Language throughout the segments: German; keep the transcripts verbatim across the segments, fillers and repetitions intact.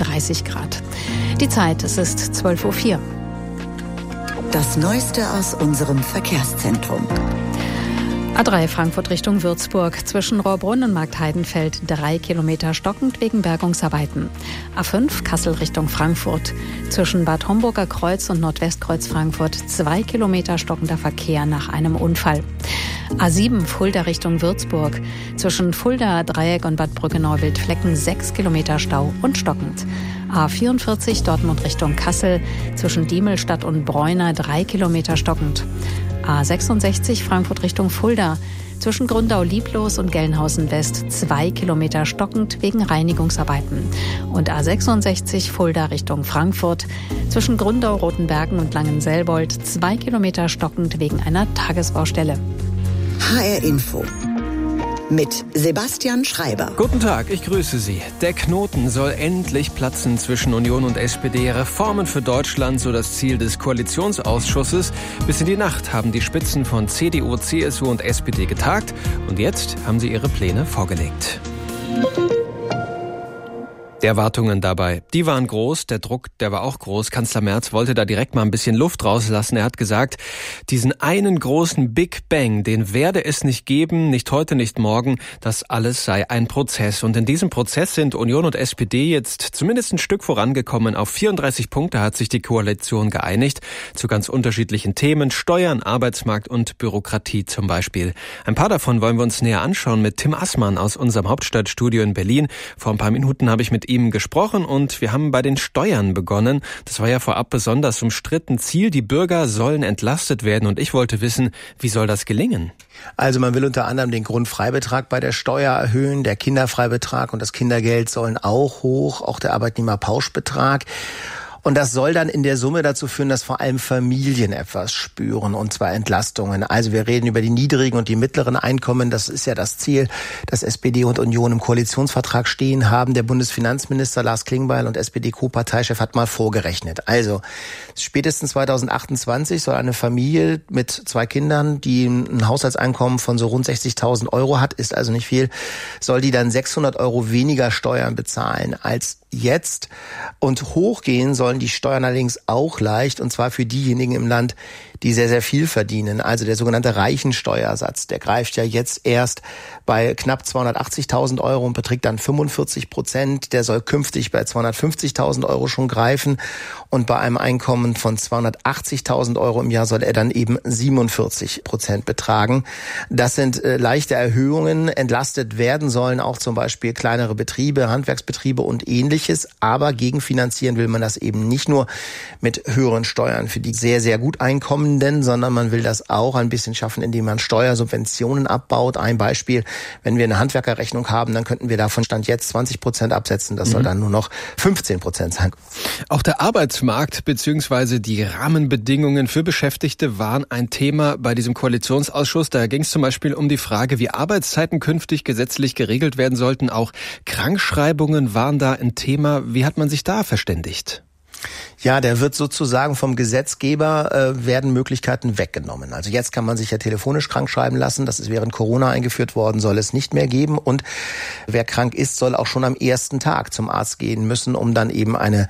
dreißig Grad. Die Zeit, es ist zwölf Uhr vier. Das Neueste aus unserem Verkehrszentrum. A drei Frankfurt Richtung Würzburg. Zwischen Rohrbrunn und Marktheidenfeld drei Kilometer stockend wegen Bergungsarbeiten. A fünf Kassel Richtung Frankfurt. Zwischen Bad Homburger Kreuz und Nordwestkreuz Frankfurt zwei Kilometer stockender Verkehr nach einem Unfall. A sieben Fulda Richtung Würzburg. Zwischen Fulda Dreieck und Bad Brücke-Neuwied-Flecken sechs Kilometer Stau und stockend. A vierundvierzig Dortmund Richtung Kassel. Zwischen Diemelstadt und Bräuner drei Kilometer stockend. A sechsundsechzig Frankfurt Richtung Fulda. Zwischen Gründau-Lieblos und Gelnhausen West zwei Kilometer stockend wegen Reinigungsarbeiten. Und A sechsundsechzig Fulda Richtung Frankfurt. Zwischen Gründau-Rotenbergen und Langenselbold zwei Kilometer stockend wegen einer Tagesbaustelle. H R Info mit Sebastian Schreiber. Guten Tag, ich grüße Sie. Der Knoten soll endlich platzen zwischen Union und S P D. Reformen für Deutschland, so das Ziel des Koalitionsausschusses. Bis in die Nacht haben die Spitzen von C D U, C S U und S P D getagt. Und jetzt haben sie ihre Pläne vorgelegt. Die Erwartungen dabei, die waren groß, der Druck, der war auch groß. Kanzler Merz wollte da direkt mal ein bisschen Luft rauslassen. Er hat gesagt, diesen einen großen Big Bang, den werde es nicht geben, nicht heute, nicht morgen. Das alles sei ein Prozess. Und in diesem Prozess sind Union und S P D jetzt zumindest ein Stück vorangekommen. Auf vierunddreißig Punkte hat sich die Koalition geeinigt, zu ganz unterschiedlichen Themen, Steuern, Arbeitsmarkt und Bürokratie zum Beispiel. Ein paar davon wollen wir uns näher anschauen mit Tim Assmann aus unserem Hauptstadtstudio in Berlin. Vor ein paar Minuten habe ich mit ihm gesprochen und wir haben bei den Steuern begonnen. Das war ja vorab besonders umstritten. Ziel, die Bürger sollen entlastet werden und ich wollte wissen, wie soll das gelingen? Also man will unter anderem den Grundfreibetrag bei der Steuer erhöhen, der Kinderfreibetrag und das Kindergeld sollen auch hoch, auch der Arbeitnehmerpauschbetrag. Und das soll dann in der Summe dazu führen, dass vor allem Familien etwas spüren, und zwar Entlastungen. Also wir reden über die niedrigen und die mittleren Einkommen. Das ist ja das Ziel, das S P D und Union im Koalitionsvertrag stehen haben. Der Bundesfinanzminister Lars Klingbeil und S P D-Co-Parteichef hat mal vorgerechnet. Also spätestens zweitausendachtundzwanzig soll eine Familie mit zwei Kindern, die ein Haushaltseinkommen von so rund sechzigtausend Euro hat, ist also nicht viel, soll die dann sechshundert Euro weniger Steuern bezahlen als jetzt. Und hochgehen sollen die Steuern allerdings auch leicht, und zwar für diejenigen im Land, die sehr, sehr viel verdienen. Also der sogenannte Reichensteuersatz, der greift ja jetzt erst bei knapp zweihundertachtzigtausend Euro und beträgt dann fünfundvierzig Prozent. Der soll künftig bei zweihundertfünfzigtausend Euro schon greifen. Und bei einem Einkommen von zweihundertachtzigtausend Euro im Jahr soll er dann eben siebenundvierzig Prozent betragen. Das sind äh, leichte Erhöhungen. Entlastet werden sollen auch zum Beispiel kleinere Betriebe, Handwerksbetriebe und Ähnliches. Aber gegenfinanzieren will man das eben nicht nur mit höheren Steuern für die sehr, sehr gut Einkommenden, sondern man will das auch ein bisschen schaffen, indem man Steuersubventionen abbaut. Ein Beispiel, wenn wir eine Handwerkerrechnung haben, dann könnten wir davon Stand jetzt zwanzig Prozent absetzen. Das mhm. soll dann nur noch fünfzehn Prozent sein. Auch der Arbeitsmarkt bzw. die Rahmenbedingungen für Beschäftigte waren ein Thema bei diesem Koalitionsausschuss. Da ging es zum Beispiel um die Frage, wie Arbeitszeiten künftig gesetzlich geregelt werden sollten. Auch Krankschreibungen waren da ein Thema. Wie hat man sich da verständigt? Ja, der wird sozusagen vom Gesetzgeber, äh, werden Möglichkeiten weggenommen. Also jetzt kann man sich ja telefonisch krank schreiben lassen. Das ist während Corona eingeführt worden, soll es nicht mehr geben. Und wer krank ist, soll auch schon am ersten Tag zum Arzt gehen müssen, um dann eben eine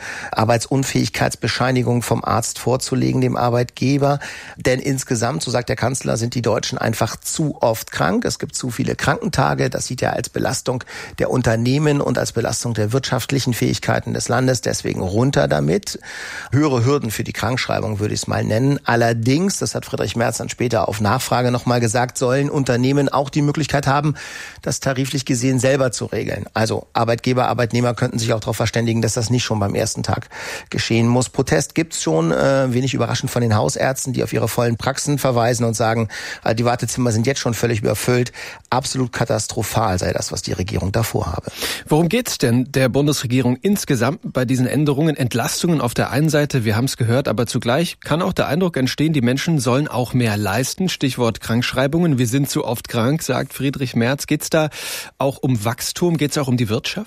Arbeitsunfähigkeitsbescheinigung vom Arzt vorzulegen, dem Arbeitgeber. Denn insgesamt, so sagt der Kanzler, sind die Deutschen einfach zu oft krank. Es gibt zu viele Krankentage. Das sieht er als Belastung der Unternehmen und als Belastung der wirtschaftlichen Fähigkeiten des Landes. Deswegen runter damit. Höhere Hürden für die Krankschreibung würde ich es mal nennen. Allerdings, das hat Friedrich Merz dann später auf Nachfrage nochmal gesagt, sollen Unternehmen auch die Möglichkeit haben, das tariflich gesehen selber zu regeln. Also Arbeitgeber, Arbeitnehmer könnten sich auch darauf verständigen, dass das nicht schon beim ersten Tag geschehen muss. Protest gibt's schon, äh, wenig überraschend von den Hausärzten, die auf ihre vollen Praxen verweisen und sagen, äh, die Wartezimmer sind jetzt schon völlig überfüllt. Absolut katastrophal sei das, was die Regierung da vorhabe. Worum geht's denn der Bundesregierung insgesamt bei diesen Änderungen? Entlastungen auf der einen Seite, wir haben es gehört, aber zugleich kann auch der Eindruck entstehen, die Menschen sollen auch mehr leisten. Stichwort Krankschreibungen. Wir sind zu oft krank, sagt Friedrich Merz. Geht's da auch um Wachstum? Geht's auch um die Wirtschaft?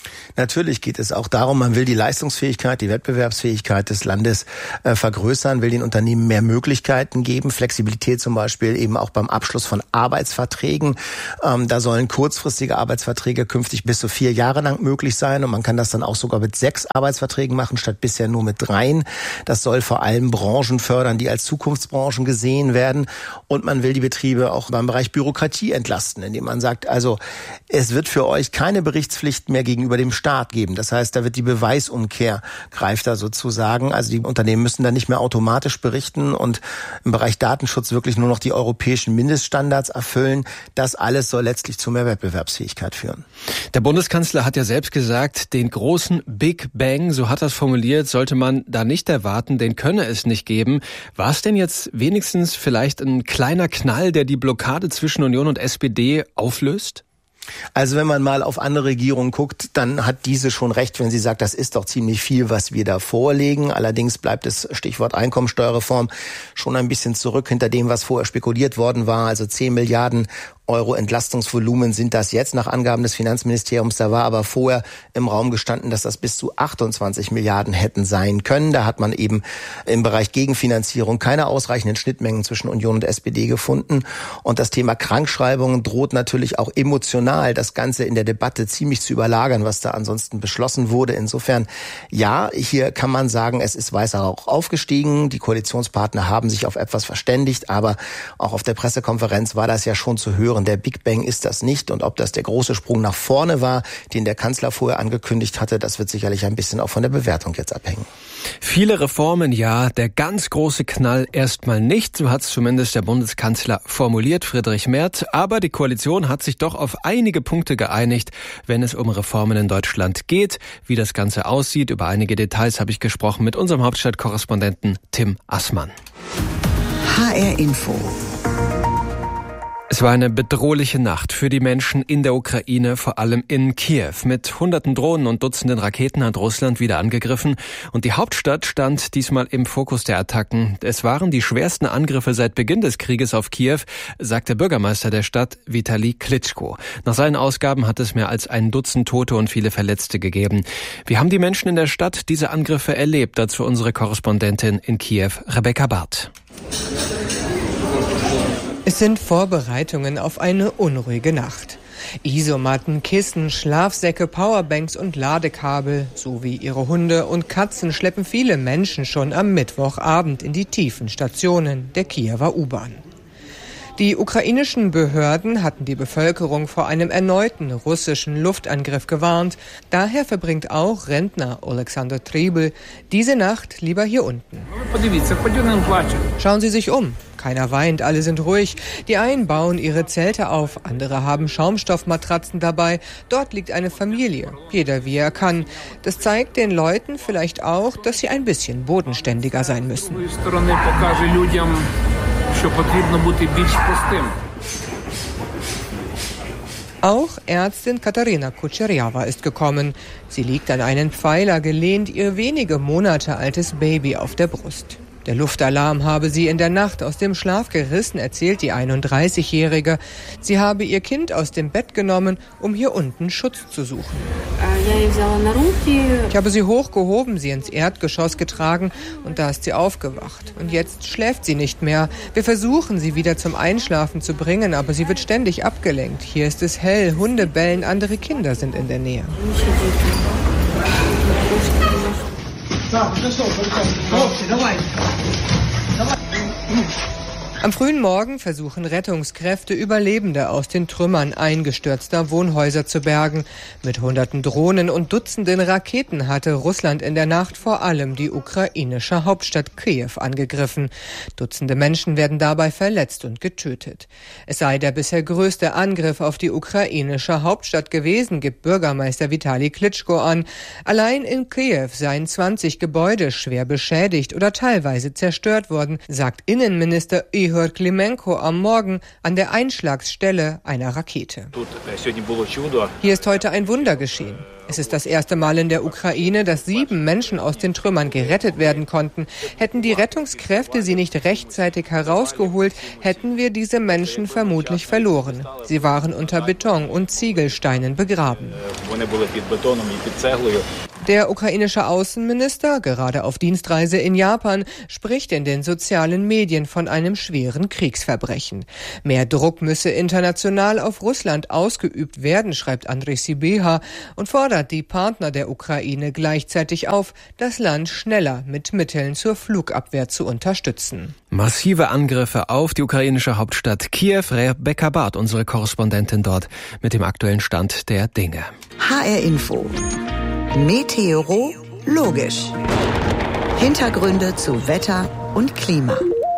Natürlich geht es auch darum, man will die Leistungsfähigkeit, die Wettbewerbsfähigkeit des Landes äh, vergrößern, will den Unternehmen mehr Möglichkeiten geben, Flexibilität zum Beispiel eben auch beim Abschluss von Arbeitsverträgen. Ähm, da sollen kurzfristige Arbeitsverträge künftig bis zu vier Jahre lang möglich sein und man kann das dann auch sogar mit sechs Arbeitsverträgen machen, statt bisher nur mit dreien. Das soll vor allem Branchen fördern, die als Zukunftsbranchen gesehen werden und man will die Betriebe auch beim Bereich Bürokratie entlasten, indem man sagt, also es wird für euch keine Berichtspflicht mehr gegenüber dem Staat geben. Das heißt, da wird die Beweisumkehr greift da sozusagen. Also die Unternehmen müssen dann nicht mehr automatisch berichten und im Bereich Datenschutz wirklich nur noch die europäischen Mindeststandards erfüllen. Das alles soll letztlich zu mehr Wettbewerbsfähigkeit führen. Der Bundeskanzler hat ja selbst gesagt, den großen Big Bang, so hat er es formuliert, sollte man da nicht erwarten, den könne es nicht geben. War es denn jetzt wenigstens vielleicht ein kleiner Knall, der die Blockade zwischen Union und S P D auflöst? Also wenn man mal auf andere Regierungen guckt, dann hat diese schon recht, wenn sie sagt, das ist doch ziemlich viel, was wir da vorlegen. Allerdings bleibt es, Stichwort Einkommensteuerreform, schon ein bisschen zurück hinter dem, was vorher spekuliert worden war. Also zehn Milliarden Euro Entlastungsvolumen sind das jetzt nach Angaben des Finanzministeriums. Da war aber vorher im Raum gestanden, dass das bis zu achtundzwanzig Milliarden hätten sein können. Da hat man eben im Bereich Gegenfinanzierung keine ausreichenden Schnittmengen zwischen Union und S P D gefunden. Und das Thema Krankschreibungen droht natürlich auch emotional das Ganze in der Debatte ziemlich zu überlagern, was da ansonsten beschlossen wurde. Insofern, ja, hier kann man sagen, es ist weißer Rauch aufgestiegen. Die Koalitionspartner haben sich auf etwas verständigt, aber auch auf der Pressekonferenz war das ja schon zu hören. Der Big Bang ist das nicht und ob das der große Sprung nach vorne war, den der Kanzler vorher angekündigt hatte, das wird sicherlich ein bisschen auch von der Bewertung jetzt abhängen. Viele Reformen, ja, der ganz große Knall erstmal nicht, so hat es zumindest der Bundeskanzler formuliert, Friedrich Merz, aber die Koalition hat sich doch auf einige Punkte geeinigt, wenn es um Reformen in Deutschland geht. Wie das Ganze aussieht, über einige Details habe ich gesprochen mit unserem Hauptstadtkorrespondenten Tim Assmann. H R Info. Es war eine bedrohliche Nacht für die Menschen in der Ukraine, vor allem in Kiew. Mit hunderten Drohnen und Dutzenden Raketen hat Russland wieder angegriffen und die Hauptstadt stand diesmal im Fokus der Attacken. Es waren die schwersten Angriffe seit Beginn des Krieges auf Kiew, sagt der Bürgermeister der Stadt, Vitali Klitschko. Nach seinen Ausgaben hat es mehr als ein Dutzend Tote und viele Verletzte gegeben. Wie haben die Menschen in der Stadt diese Angriffe erlebt? Dazu unsere Korrespondentin in Kiew, Rebecca Barth. Es sind Vorbereitungen auf eine unruhige Nacht. Isomatten, Kissen, Schlafsäcke, Powerbanks und Ladekabel sowie ihre Hunde und Katzen schleppen viele Menschen schon am Mittwochabend in die tiefen Stationen der Kiewer U-Bahn. Die ukrainischen Behörden hatten die Bevölkerung vor einem erneuten russischen Luftangriff gewarnt. Daher verbringt auch Rentner Alexander Tribel diese Nacht lieber hier unten. Schauen Sie sich um. Keiner weint, alle sind ruhig. Die einen bauen ihre Zelte auf, andere haben Schaumstoffmatratzen dabei. Dort liegt eine Familie, jeder wie er kann. Das zeigt den Leuten vielleicht auch, dass sie ein bisschen bodenständiger sein müssen. Auch Ärztin Katarina Kutscherjawa ist gekommen. Sie liegt an einen Pfeiler gelehnt, ihr wenige Monate altes Baby auf der Brust. Der Luftalarm habe sie in der Nacht aus dem Schlaf gerissen, erzählt die einunddreißigjährige. Sie habe ihr Kind aus dem Bett genommen, um hier unten Schutz zu suchen. Ich habe sie hochgehoben, sie ins Erdgeschoss getragen und da ist sie aufgewacht. Und jetzt schläft sie nicht mehr. Wir versuchen, sie wieder zum Einschlafen zu bringen, aber sie wird ständig abgelenkt. Hier ist es hell, Hunde bellen, andere Kinder sind in der Nähe. Am frühen Morgen versuchen Rettungskräfte, Überlebende aus den Trümmern eingestürzter Wohnhäuser zu bergen. Mit hunderten Drohnen und Dutzenden Raketen hatte Russland in der Nacht vor allem die ukrainische Hauptstadt Kiew angegriffen. Dutzende Menschen werden dabei verletzt und getötet. Es sei der bisher größte Angriff auf die ukrainische Hauptstadt gewesen, gibt Bürgermeister Vitali Klitschko an. Allein in Kiew seien zwanzig Gebäude schwer beschädigt oder teilweise zerstört worden, sagt Innenminister Ihor Ihor Klimenko am Morgen an der Einschlagsstelle einer Rakete. Hier ist heute ein Wunder geschehen. Es ist das erste Mal in der Ukraine, dass sieben Menschen aus den Trümmern gerettet werden konnten. Hätten die Rettungskräfte sie nicht rechtzeitig herausgeholt, hätten wir diese Menschen vermutlich verloren. Sie waren unter Beton und Ziegelsteinen begraben. Der ukrainische Außenminister, gerade auf Dienstreise in Japan, spricht in den sozialen Medien von einem schweren Kriegsverbrechen. Mehr Druck müsse international auf Russland ausgeübt werden, schreibt Andrei Sibiha und fordert die Partner der Ukraine gleichzeitig auf, das Land schneller mit Mitteln zur Flugabwehr zu unterstützen. Massive Angriffe auf die ukrainische Hauptstadt Kiew. Rebecca Barth, unsere Korrespondentin dort, mit dem aktuellen Stand der Dinge. H R Info. Meteorologisch. Hintergründe zu Wetter und Klima.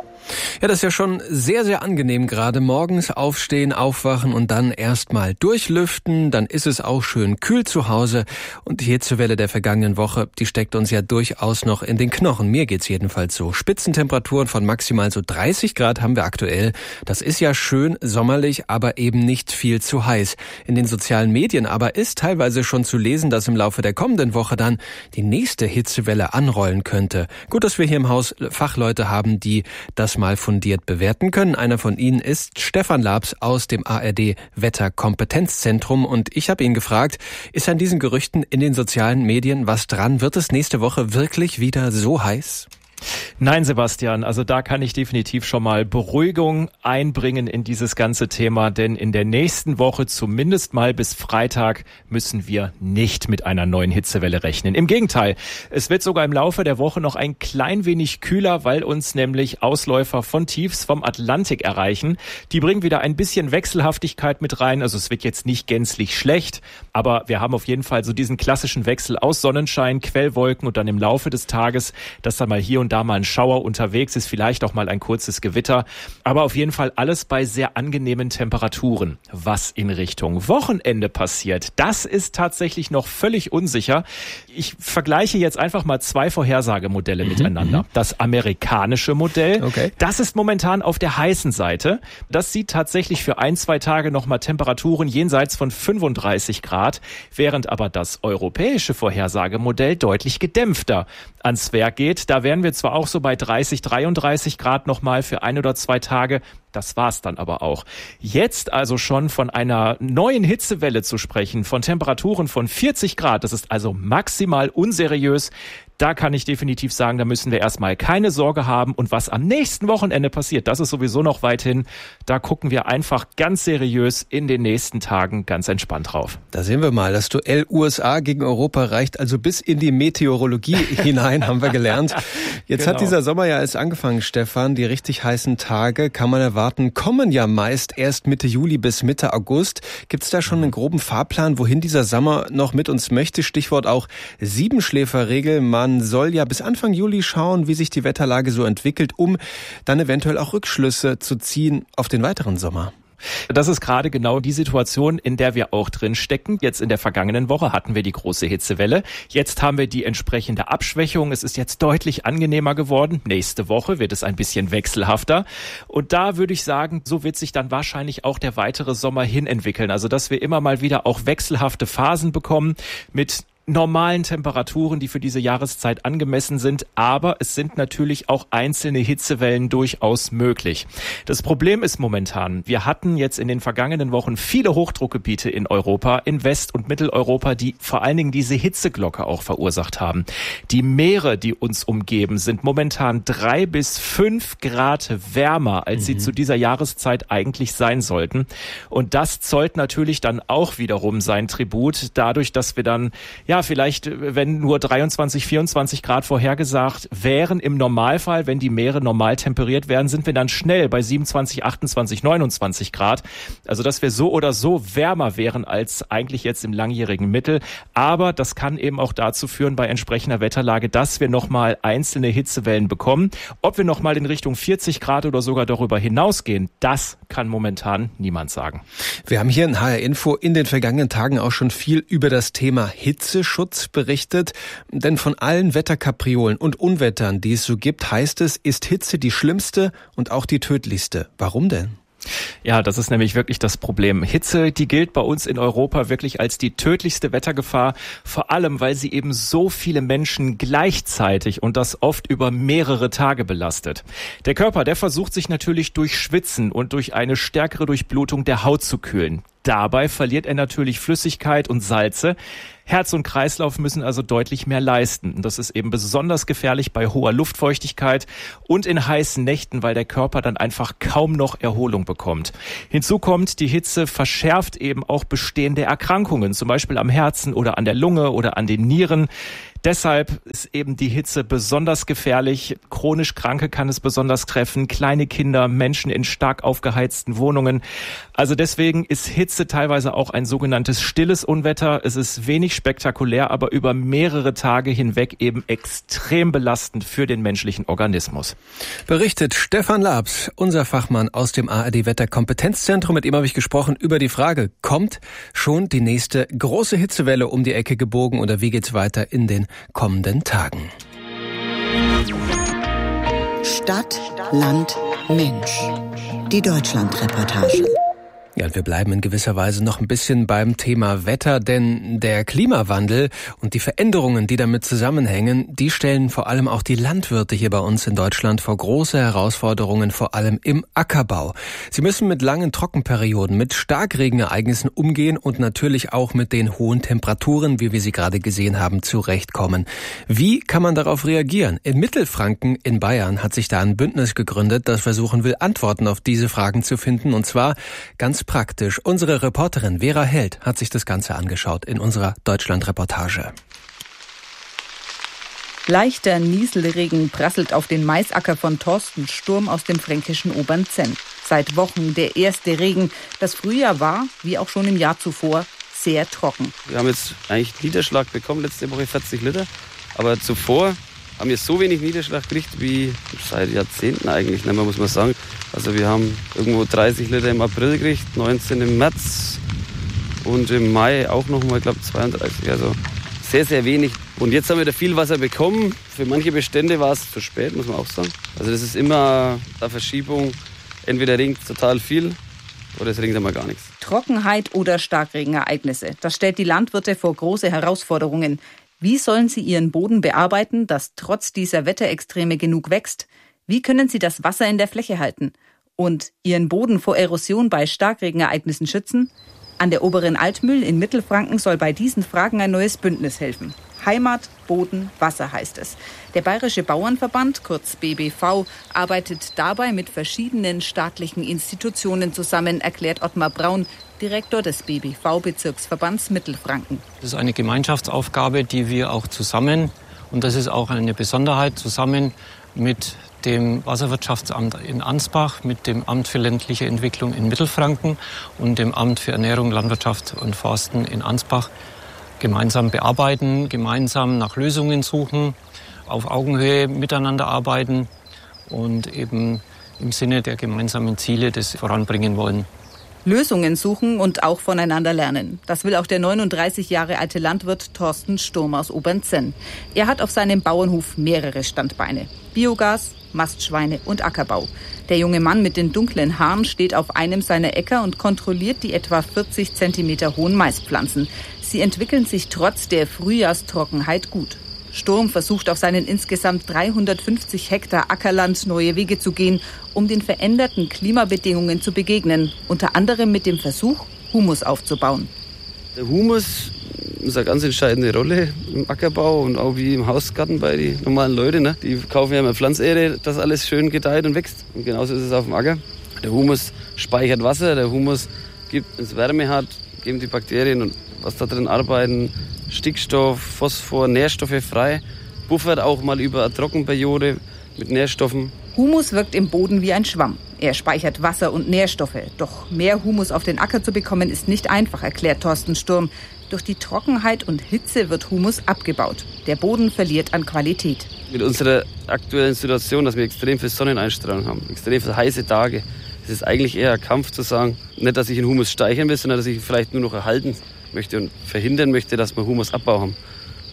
Ja, das ist ja schon sehr, sehr angenehm gerade. Morgens aufstehen, aufwachen und dann erstmal durchlüften. Dann ist es auch schön kühl zu Hause. Und die Hitzewelle der vergangenen Woche, die steckt uns ja durchaus noch in den Knochen. Mir geht's jedenfalls so. Spitzentemperaturen von maximal so dreißig Grad haben wir aktuell. Das ist ja schön sommerlich, aber eben nicht viel zu heiß. In den sozialen Medien aber ist teilweise schon zu lesen, dass im Laufe der kommenden Woche dann die nächste Hitzewelle anrollen könnte. Gut, dass wir hier im Haus Fachleute haben, die das mal fundiert bewerten können. Einer von ihnen ist Stefan Labs aus dem A R D Wetterkompetenzzentrum und ich habe ihn gefragt, ist an diesen Gerüchten in den sozialen Medien was dran? Wird es nächste Woche wirklich wieder so heiß? Nein, Sebastian, also da kann ich definitiv schon mal Beruhigung einbringen in dieses ganze Thema, denn in der nächsten Woche, zumindest mal bis Freitag, müssen wir nicht mit einer neuen Hitzewelle rechnen. Im Gegenteil, es wird sogar im Laufe der Woche noch ein klein wenig kühler, weil uns nämlich Ausläufer von Tiefs vom Atlantik erreichen. Die bringen wieder ein bisschen Wechselhaftigkeit mit rein, also es wird jetzt nicht gänzlich schlecht, aber wir haben auf jeden Fall so diesen klassischen Wechsel aus Sonnenschein, Quellwolken und dann im Laufe des Tages, dass dann mal hier und da mal ein Schauer unterwegs ist, vielleicht auch mal ein kurzes Gewitter, aber auf jeden Fall alles bei sehr angenehmen Temperaturen. Was in Richtung Wochenende passiert, das ist tatsächlich noch völlig unsicher. Ich vergleiche jetzt einfach mal zwei Vorhersagemodelle mhm, miteinander. Das amerikanische Modell, okay. Das ist momentan auf der heißen Seite. Das sieht tatsächlich für ein, zwei Tage nochmal Temperaturen jenseits von fünfunddreißig Grad, während aber das europäische Vorhersagemodell deutlich gedämpfter ans Werk geht. Da wären wir zwar auch so bei dreißig, dreiunddreißig Grad nochmal für ein oder zwei Tage. Das war's dann aber auch. Jetzt also schon von einer neuen Hitzewelle zu sprechen, von Temperaturen von vierzig Grad, das ist also maximal unseriös. Da kann ich definitiv sagen, da müssen wir erstmal keine Sorge haben. Und was am nächsten Wochenende passiert, das ist sowieso noch weit hin. Da gucken wir einfach ganz seriös in den nächsten Tagen ganz entspannt drauf. Da sehen wir mal, das Duell U S A gegen Europa reicht also bis in die Meteorologie hinein, haben wir gelernt. Jetzt genau. Hat dieser Sommer ja erst angefangen, Stefan. Die richtig heißen Tage, kann man erwarten, kommen ja meist erst Mitte Juli bis Mitte August. Gibt es da schon einen groben Fahrplan, wohin dieser Sommer noch mit uns möchte? Stichwort auch Siebenschläferregel. Man soll ja bis Anfang Juli schauen, wie sich die Wetterlage so entwickelt, um dann eventuell auch Rückschlüsse zu ziehen auf den weiteren Sommer. Das ist gerade genau die Situation, in der wir auch drin stecken. Jetzt in der vergangenen Woche hatten wir die große Hitzewelle. Jetzt haben wir die entsprechende Abschwächung. Es ist jetzt deutlich angenehmer geworden. Nächste Woche wird es ein bisschen wechselhafter. Und da würde ich sagen, so wird sich dann wahrscheinlich auch der weitere Sommer hin entwickeln. Also, dass wir immer mal wieder auch wechselhafte Phasen bekommen mit normalen Temperaturen, die für diese Jahreszeit angemessen sind, aber es sind natürlich auch einzelne Hitzewellen durchaus möglich. Das Problem ist momentan, wir hatten jetzt in den vergangenen Wochen viele Hochdruckgebiete in Europa, in West- und Mitteleuropa, die vor allen Dingen diese Hitzeglocke auch verursacht haben. Die Meere, die uns umgeben, sind momentan drei bis fünf Grad wärmer, als mhm. sie zu dieser Jahreszeit eigentlich sein sollten. Und das zollt natürlich dann auch wiederum sein Tribut, dadurch, dass wir dann, ja, Ja, vielleicht, wenn nur dreiundzwanzig, vierundzwanzig Grad vorhergesagt wären, im Normalfall, wenn die Meere normal temperiert werden, sind wir dann schnell bei siebenundzwanzig, achtundzwanzig, neunundzwanzig Grad. Also, dass wir so oder so wärmer wären als eigentlich jetzt im langjährigen Mittel. Aber das kann eben auch dazu führen, bei entsprechender Wetterlage, dass wir nochmal einzelne Hitzewellen bekommen. Ob wir nochmal in Richtung vierzig Grad oder sogar darüber hinausgehen, das kann momentan niemand sagen. Wir haben hier in H R Info in den vergangenen Tagen auch schon viel über das Thema Hitze Tierschutz berichtet, denn von allen Wetterkapriolen und Unwettern, die es so gibt, heißt es, ist Hitze die schlimmste und auch die tödlichste. Warum denn? Ja, das ist nämlich wirklich das Problem. Hitze, die gilt bei uns in Europa wirklich als die tödlichste Wettergefahr, vor allem, weil sie eben so viele Menschen gleichzeitig und das oft über mehrere Tage belastet. Der Körper, der versucht sich natürlich durch Schwitzen und durch eine stärkere Durchblutung der Haut zu kühlen. Dabei verliert er natürlich Flüssigkeit und Salze. Herz und Kreislauf müssen also deutlich mehr leisten. Und das ist eben besonders gefährlich bei hoher Luftfeuchtigkeit und in heißen Nächten, weil der Körper dann einfach kaum noch Erholung bekommt. Hinzu kommt, die Hitze verschärft eben auch bestehende Erkrankungen, zum Beispiel am Herzen oder an der Lunge oder an den Nieren. Deshalb ist eben die Hitze besonders gefährlich. Chronisch Kranke kann es besonders treffen, kleine Kinder, Menschen in stark aufgeheizten Wohnungen. Also deswegen ist Hitze teilweise auch ein sogenanntes stilles Unwetter. Es ist wenig spektakulär, aber über mehrere Tage hinweg eben extrem belastend für den menschlichen Organismus. Berichtet Stefan Labs, unser Fachmann aus dem A R D-Wetterkompetenzzentrum. Mit ihm habe ich gesprochen über die Frage, kommt schon die nächste große Hitzewelle um die Ecke gebogen oder wie geht's weiter in den kommenden Tagen? Stadt, Land, Mensch. Die Deutschland-Reportage. Ja, und wir bleiben in gewisser Weise noch ein bisschen beim Thema Wetter, denn der Klimawandel und die Veränderungen, die damit zusammenhängen, die stellen vor allem auch die Landwirte hier bei uns in Deutschland vor große Herausforderungen, vor allem im Ackerbau. Sie müssen mit langen Trockenperioden, mit Starkregenereignissen umgehen und natürlich auch mit den hohen Temperaturen, wie wir sie gerade gesehen haben, zurechtkommen. Wie kann man darauf reagieren? In Mittelfranken in Bayern hat sich da ein Bündnis gegründet, das versuchen will, Antworten auf diese Fragen zu finden, und zwar ganz praktisch. Unsere Reporterin Vera Held hat sich das Ganze angeschaut in unserer Deutschland-Reportage. Leichter Nieselregen prasselt auf den Maisacker von Thorsten Sturm aus dem fränkischen Obernzenn. Seit Wochen der erste Regen. Das Frühjahr war, wie auch schon im Jahr zuvor, sehr trocken. Wir haben jetzt eigentlich Niederschlag bekommen, letzte Woche vierzig Liter. Aber zuvor haben wir so wenig Niederschlag gekriegt wie seit Jahrzehnten eigentlich, ne, muss man sagen. Also wir haben irgendwo dreißig Liter im April gekriegt, neunzehn im März und im Mai auch nochmal, glaube ich, zweiunddreißig. Also sehr, sehr wenig. Und jetzt haben wir da viel Wasser bekommen. Für manche Bestände war es zu spät, muss man auch sagen. Also das ist immer eine Verschiebung. Entweder regnet es total viel oder es regnet einmal gar nichts. Trockenheit oder Starkregenereignisse, das stellt die Landwirte vor große Herausforderungen. Wie sollen sie ihren Boden bearbeiten, dass trotz dieser Wetterextreme genug wächst? Wie können sie das Wasser in der Fläche halten? Und ihren Boden vor Erosion bei Starkregenereignissen schützen? An der Oberen Altmühl in Mittelfranken soll bei diesen Fragen ein neues Bündnis helfen. Heimat, Boden, Wasser heißt es. Der Bayerische Bauernverband, kurz B B V, arbeitet dabei mit verschiedenen staatlichen Institutionen zusammen, erklärt Ottmar Braun, Direktor des B B V-Bezirksverbands Mittelfranken. Das ist eine Gemeinschaftsaufgabe, die wir auch zusammen, und das ist auch eine Besonderheit, zusammen mit dem Wasserwirtschaftsamt in Ansbach, mit dem Amt für ländliche Entwicklung in Mittelfranken und dem Amt für Ernährung, Landwirtschaft und Forsten in Ansbach gemeinsam bearbeiten, gemeinsam nach Lösungen suchen, auf Augenhöhe miteinander arbeiten und eben im Sinne der gemeinsamen Ziele das voranbringen wollen. Lösungen suchen und auch voneinander lernen. Das will auch der neununddreißig Jahre alte Landwirt Thorsten Sturm aus Obernzenn. Er hat auf seinem Bauernhof mehrere Standbeine. Biogas, Mastschweine und Ackerbau. Der junge Mann mit den dunklen Haaren steht auf einem seiner Äcker und kontrolliert die etwa vierzig Zentimeter hohen Maispflanzen. Sie entwickeln sich trotz der Frühjahrstrockenheit gut. Sturm versucht auf seinen insgesamt dreihundertfünfzig Hektar Ackerland neue Wege zu gehen, um den veränderten Klimabedingungen zu begegnen. Unter anderem mit dem Versuch, Humus aufzubauen. Der Humus ist eine ganz entscheidende Rolle im Ackerbau und auch wie im Hausgarten bei den normalen Leuten. Ne? Die kaufen ja immer Pflanzerde, dass alles schön gedeiht und wächst. Und genauso ist es auf dem Acker. Der Humus speichert Wasser, der Humus gibt, wenn es Wärme hat, geben die Bakterien und was da drin arbeiten, Stickstoff, Phosphor, Nährstoffe frei, buffert auch mal über eine Trockenperiode mit Nährstoffen. Humus wirkt im Boden wie ein Schwamm. Er speichert Wasser und Nährstoffe. Doch mehr Humus auf den Acker zu bekommen, ist nicht einfach, erklärt Thorsten Sturm. Durch die Trockenheit und Hitze wird Humus abgebaut. Der Boden verliert an Qualität. Mit unserer aktuellen Situation, dass wir extrem viel Sonneneinstrahlung haben, extrem viele heiße Tage, ist es eigentlich eher ein Kampf zu sagen, nicht, dass ich den Humus steigern will, sondern dass ich ihn vielleicht nur noch erhalten möchte und verhindern möchte, dass wir Humusabbau haben.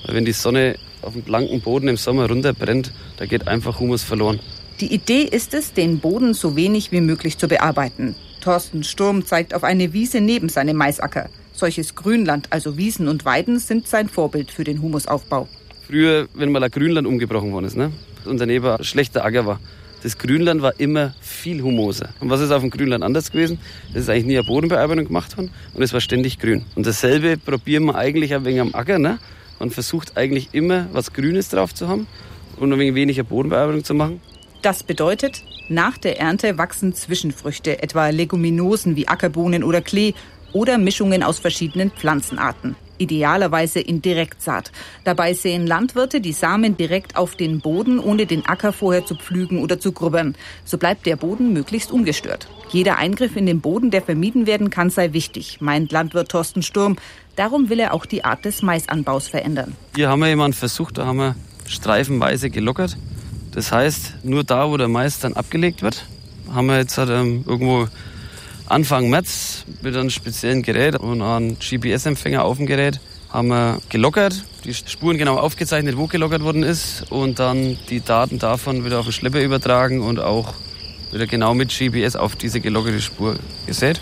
Weil wenn die Sonne auf dem blanken Boden im Sommer runterbrennt, da geht einfach Humus verloren. Die Idee ist es, den Boden so wenig wie möglich zu bearbeiten. Thorsten Sturm zeigt auf eine Wiese neben seinem Maisacker. Solches Grünland, also Wiesen und Weiden, sind sein Vorbild für den Humusaufbau. Früher, wenn mal ein Grünland umgebrochen worden ist, ne, und daneben ein schlechter Acker war, das Grünland war immer viel humoser. Und was ist auf dem Grünland anders gewesen? Es ist eigentlich nie eine Bodenbearbeitung gemacht worden und es war ständig grün. Und dasselbe probieren wir eigentlich ein wenig am Acker. Ne? Man versucht eigentlich immer, was Grünes drauf zu haben und ein wenig weniger Bodenbearbeitung zu machen. Das bedeutet, nach der Ernte wachsen Zwischenfrüchte, etwa Leguminosen wie Ackerbohnen oder Klee oder Mischungen aus verschiedenen Pflanzenarten. Idealerweise in Direktsaat. Dabei säen Landwirte die Samen direkt auf den Boden, ohne den Acker vorher zu pflügen oder zu grubbern. So bleibt der Boden möglichst ungestört. Jeder Eingriff in den Boden, der vermieden werden kann, sei wichtig, meint Landwirt Thorsten Sturm. Darum will er auch die Art des Maisanbaus verändern. Hier haben wir jemanden versucht, da haben wir streifenweise gelockert. Das heißt, nur da, wo der Mais dann abgelegt wird, haben wir jetzt halt, ähm, irgendwo Anfang März mit einem speziellen Gerät und einem G P S-Empfänger auf dem Gerät haben wir gelockert, die Spuren genau aufgezeichnet, wo gelockert worden ist und dann die Daten davon wieder auf den Schlepper übertragen und auch wieder genau mit G P S auf diese gelockerte Spur gesät.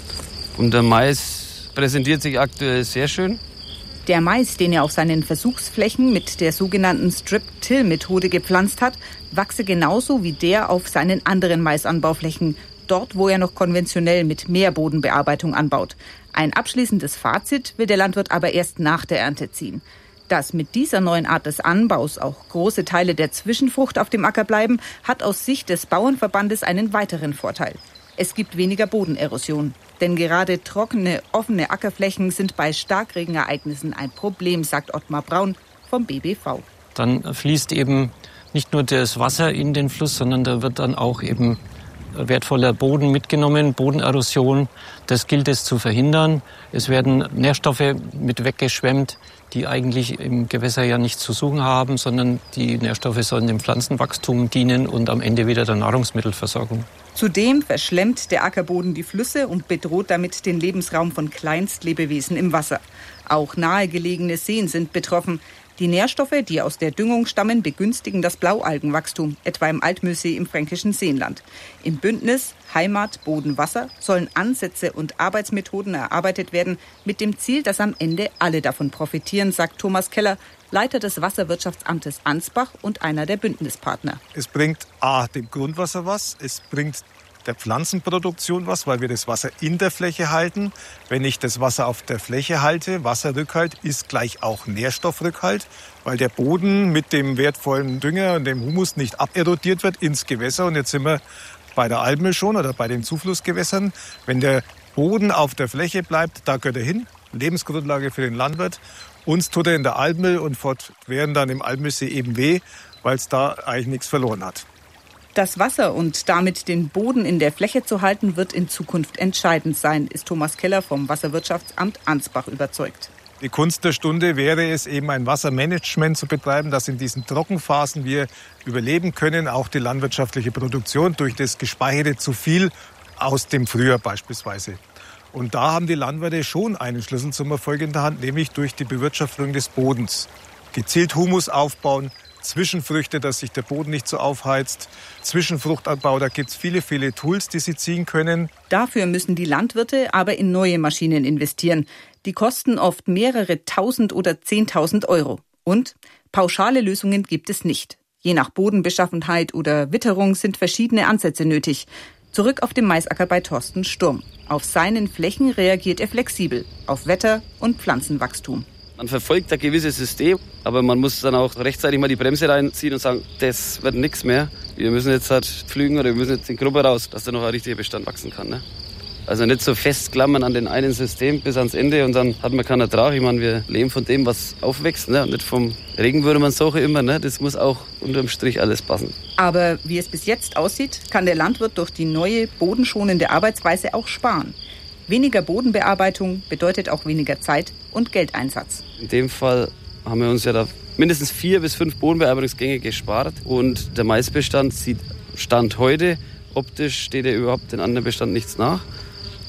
Und der Mais präsentiert sich aktuell sehr schön. Der Mais, den er auf seinen Versuchsflächen mit der sogenannten Strip-Till-Methode gepflanzt hat, wachse genauso wie der auf seinen anderen Maisanbauflächen, dort wo er noch konventionell mit mehr Bodenbearbeitung anbaut. Ein abschließendes Fazit will der Landwirt aber erst nach der Ernte ziehen. Dass mit dieser neuen Art des Anbaus auch große Teile der Zwischenfrucht auf dem Acker bleiben, hat aus Sicht des Bauernverbandes einen weiteren Vorteil. Es gibt weniger Bodenerosion. Denn gerade trockene, offene Ackerflächen sind bei Starkregenereignissen ein Problem, sagt Ottmar Braun vom B B V. Dann fließt eben nicht nur das Wasser in den Fluss, sondern da wird dann auch eben wertvoller Boden mitgenommen, Bodenerosion. Das gilt es zu verhindern. Es werden Nährstoffe mit weggeschwemmt, die eigentlich im Gewässer ja nichts zu suchen haben, sondern die Nährstoffe sollen dem Pflanzenwachstum dienen und am Ende wieder der Nahrungsmittelversorgung. Zudem verschlemmt der Ackerboden die Flüsse und bedroht damit den Lebensraum von Kleinstlebewesen im Wasser. Auch nahegelegene Seen sind betroffen. Die Nährstoffe, die aus der Düngung stammen, begünstigen das Blaualgenwachstum, etwa im Altmühlsee im fränkischen Seenland. Im Bündnis Heimat, Boden, Wasser sollen Ansätze und Arbeitsmethoden erarbeitet werden, mit dem Ziel, dass am Ende alle davon profitieren, sagt Thomas Keller, Leiter des Wasserwirtschaftsamtes Ansbach und einer der Bündnispartner. Es bringt A, dem Grundwasser was, es bringt der Pflanzenproduktion was, weil wir das Wasser in der Fläche halten. Wenn ich das Wasser auf der Fläche halte, Wasserrückhalt ist gleich auch Nährstoffrückhalt, weil der Boden mit dem wertvollen Dünger und dem Humus nicht aberodiert wird ins Gewässer. Und jetzt sind wir bei der Almöh schon oder bei den Zuflussgewässern. Wenn der Boden auf der Fläche bleibt, da gehört er hin. Lebensgrundlage für den Landwirt. Uns tut er in der Almöh und fortwährend dann im Almöhsee eben weh, weil es da eigentlich nichts verloren hat. Das Wasser und damit den Boden in der Fläche zu halten, wird in Zukunft entscheidend sein, ist Thomas Keller vom Wasserwirtschaftsamt Ansbach überzeugt. Die Kunst der Stunde wäre es eben, ein Wassermanagement zu betreiben, dass in diesen Trockenphasen wir überleben können, auch die landwirtschaftliche Produktion durch das gespeicherte zu viel aus dem Frühjahr beispielsweise. Und da haben die Landwirte schon einen Schlüssel zum Erfolg in der Hand, nämlich durch die Bewirtschaftung des Bodens. Gezielt Humus aufbauen, Zwischenfrüchte, dass sich der Boden nicht so aufheizt, Zwischenfruchtanbau, da gibt es viele, viele Tools, die sie ziehen können. Dafür müssen die Landwirte aber in neue Maschinen investieren. Die kosten oft mehrere tausend oder zehntausend Euro. Und pauschale Lösungen gibt es nicht. Je nach Bodenbeschaffenheit oder Witterung sind verschiedene Ansätze nötig. Zurück auf dem Maisacker bei Thorsten Sturm. Auf seinen Flächen reagiert er flexibel auf Wetter und Pflanzenwachstum. Man verfolgt ein gewisses System, aber man muss dann auch rechtzeitig mal die Bremse reinziehen und sagen, das wird nichts mehr. Wir müssen jetzt halt pflügen oder wir müssen jetzt den Gruppe raus, dass da noch ein richtiger Bestand wachsen kann. Ne? Also nicht so festklammern an den einen System bis ans Ende und dann hat man keinen Ertrag. Ich meine, wir leben von dem, was aufwächst, ne? Und nicht vom Regenwürmersuche immer. Ne? Das muss auch unterm Strich alles passen. Aber wie es bis jetzt aussieht, kann der Landwirt durch die neue bodenschonende Arbeitsweise auch sparen. Weniger Bodenbearbeitung bedeutet auch weniger Zeit und Geldeinsatz. In dem Fall haben wir uns ja da mindestens vier bis fünf Bodenbearbeitungsgänge gespart. Und der Maisbestand sieht Stand heute, optisch steht ja überhaupt den anderen Bestand nichts nach.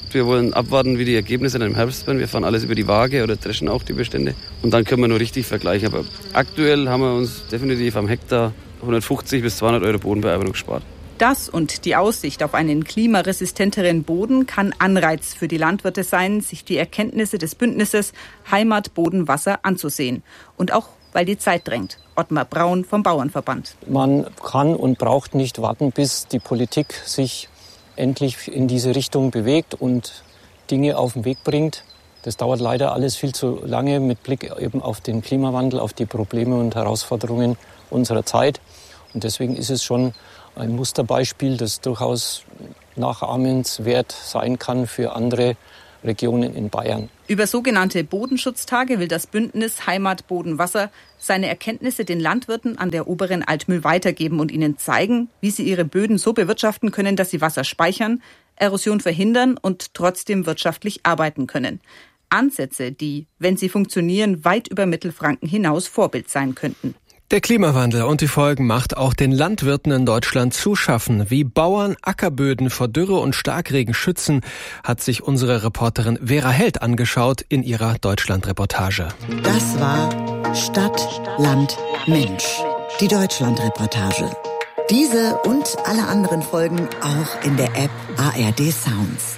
Wir wollen abwarten, wie die Ergebnisse dann im Herbst werden. Wir fahren alles über die Waage oder dreschen auch die Bestände. Und dann können wir nur richtig vergleichen. Aber aktuell haben wir uns definitiv am Hektar hundertfünfzig bis zweihundert Euro Bodenbearbeitung gespart. Das und die Aussicht auf einen klimaresistenteren Boden kann Anreiz für die Landwirte sein, sich die Erkenntnisse des Bündnisses Heimat, Boden, Wasser anzusehen. Und auch, weil die Zeit drängt. Ottmar Braun vom Bauernverband. Man kann und braucht nicht warten, bis die Politik sich endlich in diese Richtung bewegt und Dinge auf den Weg bringt. Das dauert leider alles viel zu lange mit Blick eben auf den Klimawandel, auf die Probleme und Herausforderungen unserer Zeit. Und deswegen ist es schon ein Musterbeispiel, das durchaus nachahmenswert sein kann für andere Regionen in Bayern. Über sogenannte Bodenschutztage will das Bündnis Heimat, Boden, Wasser seine Erkenntnisse den Landwirten an der oberen Altmühl weitergeben und ihnen zeigen, wie sie ihre Böden so bewirtschaften können, dass sie Wasser speichern, Erosion verhindern und trotzdem wirtschaftlich arbeiten können. Ansätze, die, wenn sie funktionieren, weit über Mittelfranken hinaus Vorbild sein könnten. Der Klimawandel und die Folgen macht auch den Landwirten in Deutschland zu schaffen. Wie Bauern Ackerböden vor Dürre und Starkregen schützen, hat sich unsere Reporterin Vera Held angeschaut in ihrer Deutschland-Reportage. Das war Stadt, Land, Mensch. Die Deutschland-Reportage. Diese und alle anderen Folgen auch in der App A R D Sounds.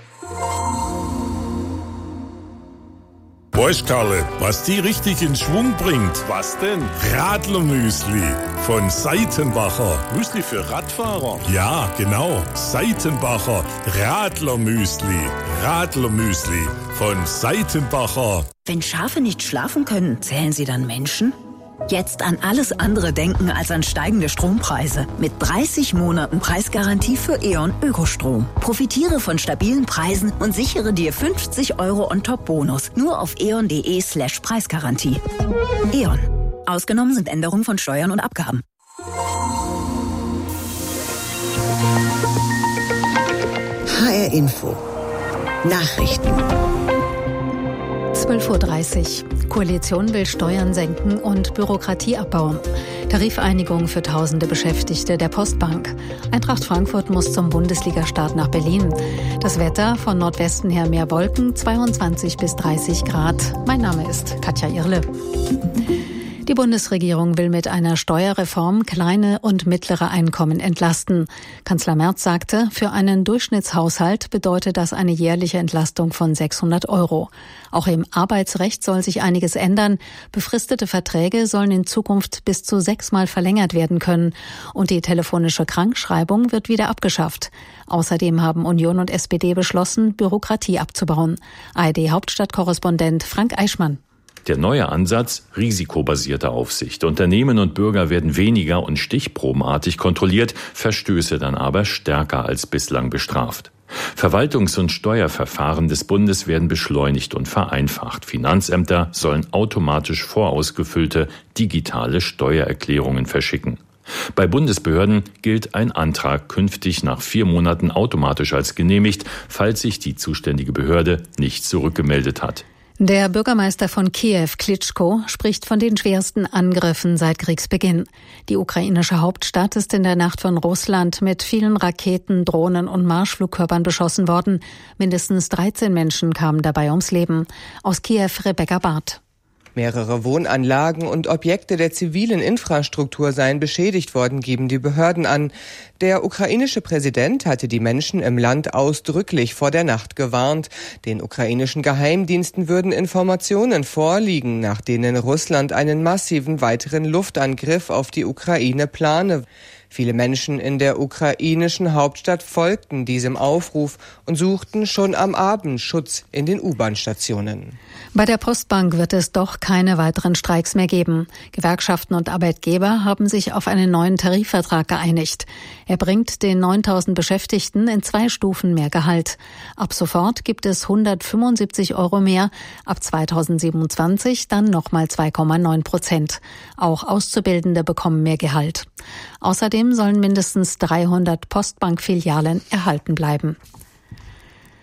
Weißt Karle, was die richtig in Schwung bringt? Was denn? Radlermüsli von Seitenbacher. Müsli für Radfahrer? Ja, genau. Seitenbacher Radlermüsli. Radlermüsli von Seitenbacher. Wenn Schafe nicht schlafen können, zählen sie dann Menschen? Jetzt an alles andere denken als an steigende Strompreise. Mit dreißig Monaten Preisgarantie für E.ON Ökostrom. Profitiere von stabilen Preisen und sichere dir fünfzig Euro On-Top-Bonus. Nur auf eon.de slash Preisgarantie. E.ON. Ausgenommen sind Änderungen von Steuern und Abgaben. H R Info. Nachrichten. zwölf Uhr dreißig. Koalition will Steuern senken und Bürokratie abbauen. Tarifeinigung für tausende Beschäftigte der Postbank. Eintracht Frankfurt muss zum Bundesligastart nach Berlin. Das Wetter von Nordwesten her mehr Wolken, zweiundzwanzig bis dreißig Grad. Mein Name ist Katja Irle. Die Bundesregierung will mit einer Steuerreform kleine und mittlere Einkommen entlasten. Kanzler Merz sagte, für einen Durchschnittshaushalt bedeutet das eine jährliche Entlastung von sechshundert Euro. Auch im Arbeitsrecht soll sich einiges ändern. Befristete Verträge sollen in Zukunft bis zu sechsmal verlängert werden können. Und die telefonische Krankschreibung wird wieder abgeschafft. Außerdem haben Union und S P D beschlossen, Bürokratie abzubauen. A R D-Hauptstadtkorrespondent Frank Eichmann. Der neue Ansatz, risikobasierte Aufsicht. Unternehmen und Bürger werden weniger und stichprobenartig kontrolliert, Verstöße dann aber stärker als bislang bestraft. Verwaltungs- und Steuerverfahren des Bundes werden beschleunigt und vereinfacht. Finanzämter sollen automatisch vorausgefüllte digitale Steuererklärungen verschicken. Bei Bundesbehörden gilt ein Antrag künftig nach vier Monaten automatisch als genehmigt, falls sich die zuständige Behörde nicht zurückgemeldet hat. Der Bürgermeister von Kiew, Klitschko, spricht von den schwersten Angriffen seit Kriegsbeginn. Die ukrainische Hauptstadt ist in der Nacht von Russland mit vielen Raketen, Drohnen und Marschflugkörpern beschossen worden. Mindestens dreizehn Menschen kamen dabei ums Leben. Aus Kiew, Rebecca Barth. Mehrere Wohnanlagen und Objekte der zivilen Infrastruktur seien beschädigt worden, geben die Behörden an. Der ukrainische Präsident hatte die Menschen im Land ausdrücklich vor der Nacht gewarnt. Den ukrainischen Geheimdiensten würden Informationen vorliegen, nach denen Russland einen massiven weiteren Luftangriff auf die Ukraine plane. Viele Menschen in der ukrainischen Hauptstadt folgten diesem Aufruf und suchten schon am Abend Schutz in den U-Bahn-Stationen. Bei der Postbank wird es doch keine weiteren Streiks mehr geben. Gewerkschaften und Arbeitgeber haben sich auf einen neuen Tarifvertrag geeinigt. Er bringt den neuntausend Beschäftigten in zwei Stufen mehr Gehalt. Ab sofort gibt es hundertfünfundsiebzig Euro mehr, ab zweitausendsiebenundzwanzig dann nochmal zwei Komma neun Prozent. Auch Auszubildende bekommen mehr Gehalt. Außerdem sollen mindestens dreihundert Postbankfilialen erhalten bleiben.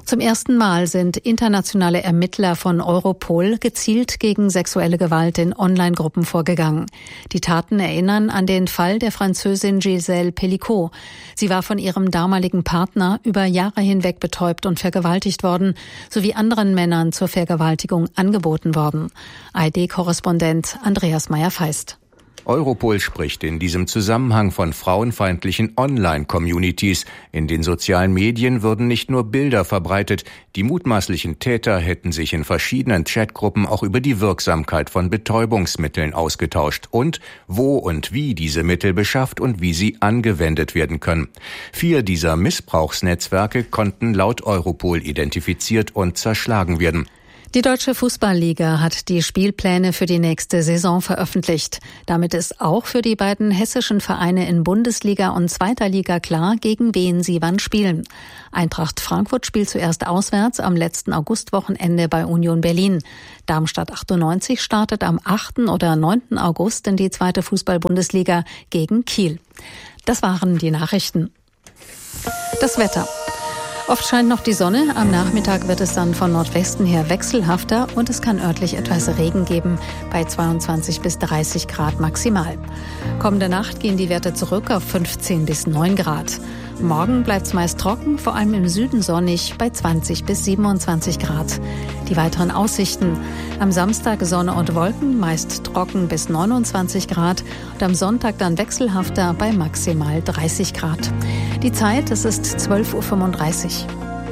Zum ersten Mal sind internationale Ermittler von Europol gezielt gegen sexuelle Gewalt in Online-Gruppen vorgegangen. Die Taten erinnern an den Fall der Französin Gisèle Pelicot. Sie war von ihrem damaligen Partner über Jahre hinweg betäubt und vergewaltigt worden, sowie anderen Männern zur Vergewaltigung angeboten worden. A R D-Korrespondent Andreas Meyer-Feist. Europol spricht in diesem Zusammenhang von frauenfeindlichen Online-Communities. In den sozialen Medien würden nicht nur Bilder verbreitet, die mutmaßlichen Täter hätten sich in verschiedenen Chatgruppen auch über die Wirksamkeit von Betäubungsmitteln ausgetauscht und wo und wie diese Mittel beschafft und wie sie angewendet werden können. Vier dieser Missbrauchsnetzwerke konnten laut Europol identifiziert und zerschlagen werden. Die Deutsche Fußballliga hat die Spielpläne für die nächste Saison veröffentlicht. Damit ist auch für die beiden hessischen Vereine in Bundesliga und Zweiter Liga klar, gegen wen sie wann spielen. Eintracht Frankfurt spielt zuerst auswärts am letzten Augustwochenende bei Union Berlin. Darmstadt achtundneunzig startet am achten oder neunten August in die zweite Fußball-Bundesliga gegen Kiel. Das waren die Nachrichten. Das Wetter. Oft scheint noch die Sonne, am Nachmittag wird es dann von Nordwesten her wechselhafter und es kann örtlich etwas Regen geben, bei zweiundzwanzig bis dreißig Grad maximal. Kommende Nacht gehen die Werte zurück auf fünfzehn bis neun Grad. Morgen bleibt es meist trocken, vor allem im Süden sonnig, bei zwanzig bis siebenundzwanzig Grad. Die weiteren Aussichten: am Samstag Sonne und Wolken, meist trocken bis neunundzwanzig Grad und am Sonntag dann wechselhafter bei maximal dreißig Grad. Die Zeit, es ist zwölf Uhr fünfunddreißig.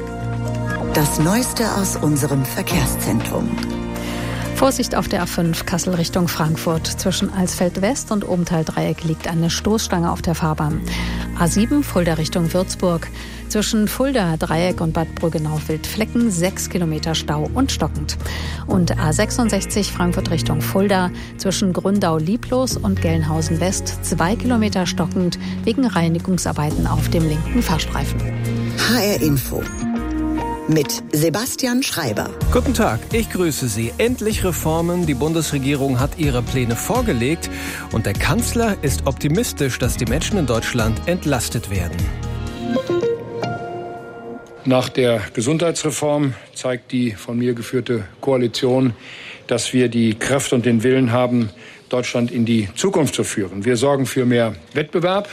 Das Neueste aus unserem Verkehrszentrum. Vorsicht auf der A fünf Kassel Richtung Frankfurt. Zwischen Alsfeld West und Obenthal-Dreieck liegt eine Stoßstange auf der Fahrbahn. A sieben Fulda Richtung Würzburg. Zwischen Fulda, Dreieck und Bad Brüggenau-Wildflecken sechs Kilometer Stau und stockend. Und A sechsundsechzig Frankfurt Richtung Fulda. Zwischen Gründau-Lieblos und Gelnhausen West zwei Kilometer stockend wegen Reinigungsarbeiten auf dem linken Fahrstreifen. H R Info mit Sebastian Schreiber. Guten Tag, ich grüße Sie. Endlich Reformen. Die Bundesregierung hat ihre Pläne vorgelegt und der Kanzler ist optimistisch, dass die Menschen in Deutschland entlastet werden. Nach der Gesundheitsreform zeigt die von mir geführte Koalition, dass wir die Kraft und den Willen haben, Deutschland in die Zukunft zu führen. Wir sorgen für mehr Wettbewerb,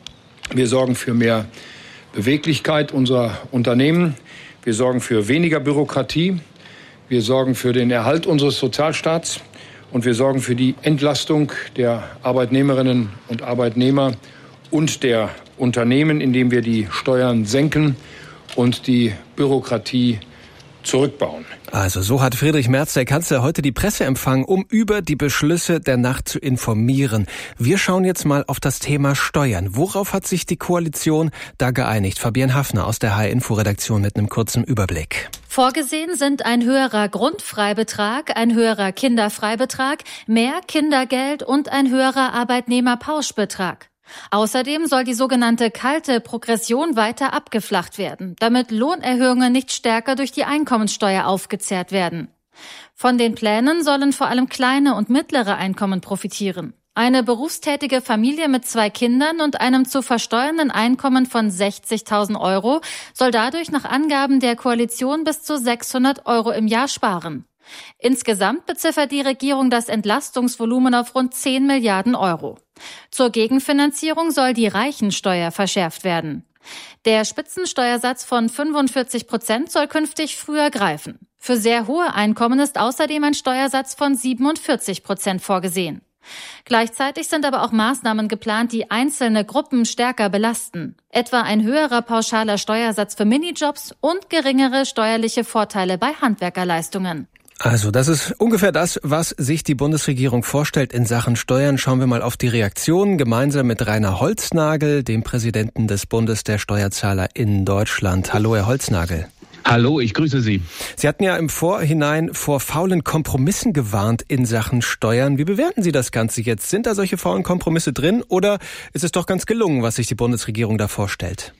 wir sorgen für mehr Beweglichkeit unserer Unternehmen. Wir sorgen für weniger Bürokratie, wir sorgen für den Erhalt unseres Sozialstaats und wir sorgen für die Entlastung der Arbeitnehmerinnen und Arbeitnehmer und der Unternehmen, indem wir die Steuern senken und die Bürokratie zurückbauen. Also so hat Friedrich Merz, der Kanzler, heute die Presse empfangen, um über die Beschlüsse der Nacht zu informieren. Wir schauen jetzt mal auf das Thema Steuern. Worauf hat sich die Koalition da geeinigt? Fabienne Hafner aus der H R-Info-Redaktion mit einem kurzen Überblick. Vorgesehen sind ein höherer Grundfreibetrag, ein höherer Kinderfreibetrag, mehr Kindergeld und ein höherer Arbeitnehmerpauschbetrag. Außerdem soll die sogenannte kalte Progression weiter abgeflacht werden, damit Lohnerhöhungen nicht stärker durch die Einkommensteuer aufgezehrt werden. Von den Plänen sollen vor allem kleine und mittlere Einkommen profitieren. Eine berufstätige Familie mit zwei Kindern und einem zu versteuernden Einkommen von sechzigtausend Euro soll dadurch nach Angaben der Koalition bis zu sechshundert Euro im Jahr sparen. Insgesamt beziffert die Regierung das Entlastungsvolumen auf rund zehn Milliarden Euro. Zur Gegenfinanzierung soll die Reichensteuer verschärft werden. Der Spitzensteuersatz von fünfundvierzig Prozent soll künftig früher greifen. Für sehr hohe Einkommen ist außerdem ein Steuersatz von siebenundvierzig Prozent vorgesehen. Gleichzeitig sind aber auch Maßnahmen geplant, die einzelne Gruppen stärker belasten. Etwa ein höherer pauschaler Steuersatz für Minijobs und geringere steuerliche Vorteile bei Handwerkerleistungen. Also das ist ungefähr das, was sich die Bundesregierung vorstellt in Sachen Steuern. Schauen wir mal auf die Reaktionen gemeinsam mit Rainer Holznagel, dem Präsidenten des Bundes der Steuerzahler in Deutschland. Hallo, Herr Holznagel. Hallo, ich grüße Sie. Sie hatten ja im Vorhinein vor faulen Kompromissen gewarnt in Sachen Steuern. Wie bewerten Sie das Ganze jetzt? Sind da solche faulen Kompromisse drin oder ist es doch ganz gelungen, was sich die Bundesregierung da vorstellt?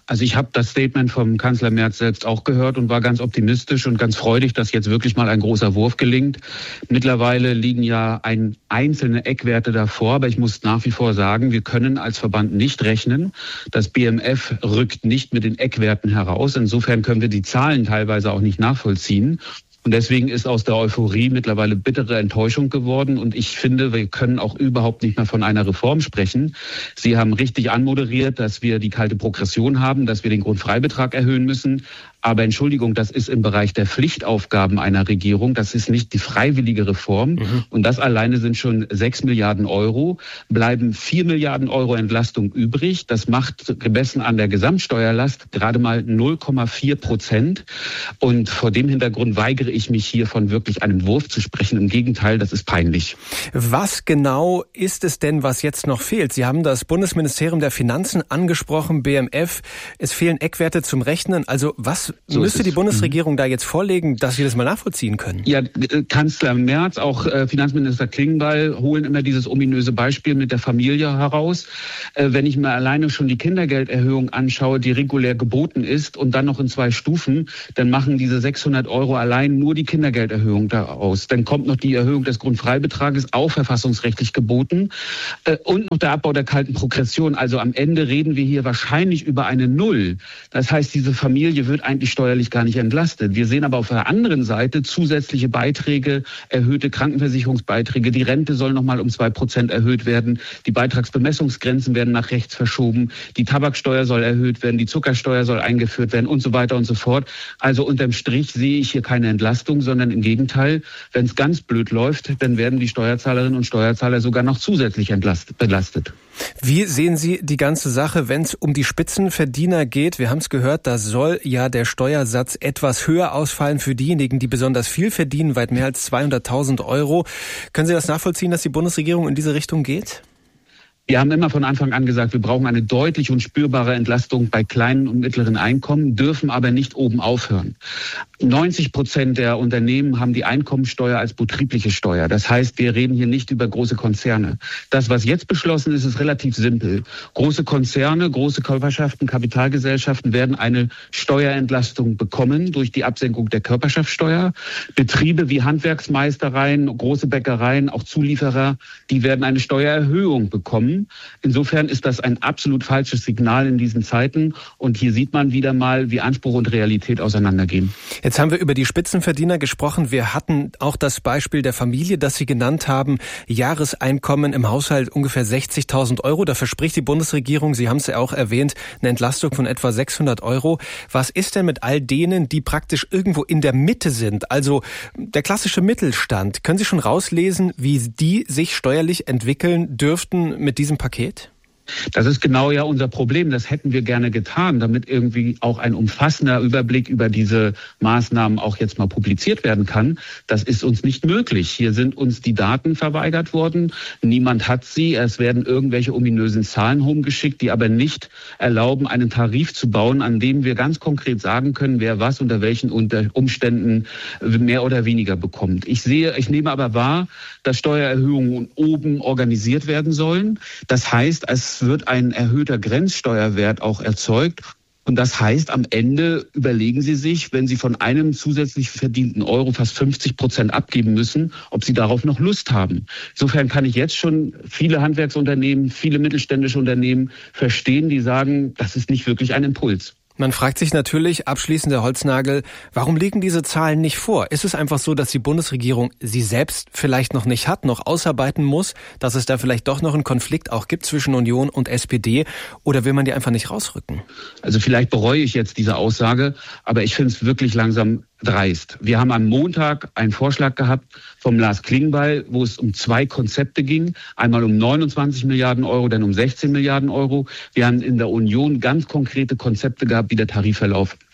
Also ich habe das Statement vom Kanzler Merz selbst auch gehört und war ganz optimistisch und ganz freudig, dass jetzt wirklich mal ein großer Wurf gelingt. Mittlerweile liegen ja ein, einzelne Eckwerte davor, aber ich muss nach wie vor sagen, wir können als Verband nicht rechnen. Das B M F rückt nicht mit den Eckwerten heraus. Insofern können wir die Zahlen teilweise auch nicht nachvollziehen. Und deswegen ist aus der Euphorie mittlerweile bittere Enttäuschung geworden. Und ich finde, wir können auch überhaupt nicht mehr von einer Reform sprechen. Sie haben richtig anmoderiert, dass wir die kalte Progression haben, dass wir den Grundfreibetrag erhöhen müssen. Aber Entschuldigung, das ist im Bereich der Pflichtaufgaben einer Regierung. Das ist nicht die freiwillige Reform. Mhm. Und das alleine sind schon sechs Milliarden Euro. Bleiben vier Milliarden Euro Entlastung übrig. Das macht gemessen an der Gesamtsteuerlast gerade mal null Komma vier Prozent. Und vor dem Hintergrund weigere ich mich hier von wirklich einem Wurf zu sprechen. Im Gegenteil, das ist peinlich. Was genau ist es denn, was jetzt noch fehlt? Sie haben das Bundesministerium der Finanzen angesprochen, B M F. Es fehlen Eckwerte zum Rechnen. Also was So müsste die Bundesregierung mhm. da jetzt vorlegen, dass wir das mal nachvollziehen können? Ja, Kanzler Merz, auch äh, Finanzminister Klingbeil holen immer dieses ominöse Beispiel mit der Familie heraus. Äh, wenn ich mir alleine schon die Kindergelderhöhung anschaue, die regulär geboten ist und dann noch in zwei Stufen, dann machen diese sechshundert Euro allein nur die Kindergelderhöhung da aus. Dann kommt noch die Erhöhung des Grundfreibetrages, auch verfassungsrechtlich geboten, äh, und noch der Abbau der kalten Progression. Also am Ende reden wir hier wahrscheinlich über eine Null. Das heißt, diese Familie wird eigentlich steuerlich gar nicht entlastet. Wir sehen aber auf der anderen Seite zusätzliche Beiträge, erhöhte Krankenversicherungsbeiträge. Die Rente soll noch mal um zwei Prozent erhöht werden. Die Beitragsbemessungsgrenzen werden nach rechts verschoben. Die Tabaksteuer soll erhöht werden. Die Zuckersteuer soll eingeführt werden und so weiter und so fort. Also unterm Strich sehe ich hier keine Entlastung, sondern im Gegenteil, wenn es ganz blöd läuft, dann werden die Steuerzahlerinnen und Steuerzahler sogar noch zusätzlich entlastet, belastet. Wie sehen Sie die ganze Sache, wenn es um die Spitzenverdiener geht? Wir haben es gehört, da soll ja der Steuersatz etwas höher ausfallen für diejenigen, die besonders viel verdienen, weit mehr als zweihunderttausend Euro. Können Sie das nachvollziehen, dass die Bundesregierung in diese Richtung geht? Wir haben immer von Anfang an gesagt, wir brauchen eine deutliche und spürbare Entlastung bei kleinen und mittleren Einkommen, dürfen aber nicht oben aufhören. neunzig Prozent der Unternehmen haben die Einkommensteuer als betriebliche Steuer. Das heißt, wir reden hier nicht über große Konzerne. Das, was jetzt beschlossen ist, ist relativ simpel. Große Konzerne, große Körperschaften, Kapitalgesellschaften werden eine Steuerentlastung bekommen durch die Absenkung der Körperschaftsteuer. Betriebe wie Handwerksmeistereien, große Bäckereien, auch Zulieferer, die werden eine Steuererhöhung bekommen. Insofern ist das ein absolut falsches Signal in diesen Zeiten. Und hier sieht man wieder mal, wie Anspruch und Realität auseinandergehen. Jetzt haben wir über die Spitzenverdiener gesprochen. Wir hatten auch das Beispiel der Familie, das Sie genannt haben. Jahreseinkommen im Haushalt ungefähr sechzigtausend Euro. Da verspricht die Bundesregierung, Sie haben es ja auch erwähnt, eine Entlastung von etwa sechshundert Euro. Was ist denn mit all denen, die praktisch irgendwo in der Mitte sind? Also der klassische Mittelstand. Können Sie schon rauslesen, wie die sich steuerlich entwickeln dürften mit diesem Paket? Das ist genau ja unser Problem. Das hätten wir gerne getan, damit irgendwie auch ein umfassender Überblick über diese Maßnahmen auch jetzt mal publiziert werden kann. Das ist uns nicht möglich. Hier sind uns die Daten verweigert worden. Niemand hat sie. Es werden irgendwelche ominösen Zahlen rumgeschickt, die aber nicht erlauben, einen Tarif zu bauen, an dem wir ganz konkret sagen können, wer was unter welchen Umständen mehr oder weniger bekommt. Ich sehe, ich nehme aber wahr, dass Steuererhöhungen oben organisiert werden sollen. Das heißt, es wird ein erhöhter Grenzsteuerwert auch erzeugt. Und das heißt, am Ende überlegen Sie sich, wenn Sie von einem zusätzlich verdienten Euro fast fünfzig Prozent abgeben müssen, ob Sie darauf noch Lust haben. Insofern kann ich jetzt schon viele Handwerksunternehmen, viele mittelständische Unternehmen verstehen, die sagen, das ist nicht wirklich ein Impuls. Man fragt sich natürlich, abschließend der Holznagel, warum liegen diese Zahlen nicht vor? Ist es einfach so, dass die Bundesregierung sie selbst vielleicht noch nicht hat, noch ausarbeiten muss, dass es da vielleicht doch noch einen Konflikt auch gibt zwischen Union und S P D, oder will man die einfach nicht rausrücken? Also vielleicht bereue ich jetzt diese Aussage, aber ich finde es wirklich langsam dreist. Wir haben am Montag einen Vorschlag gehabt vom Lars Klingbeil, wo es um zwei Konzepte ging. Einmal um neunundzwanzig Milliarden Euro, dann um sechzehn Milliarden Euro. Wir haben in der Union ganz konkrete Konzepte gehabt, wie der Tarifverlauf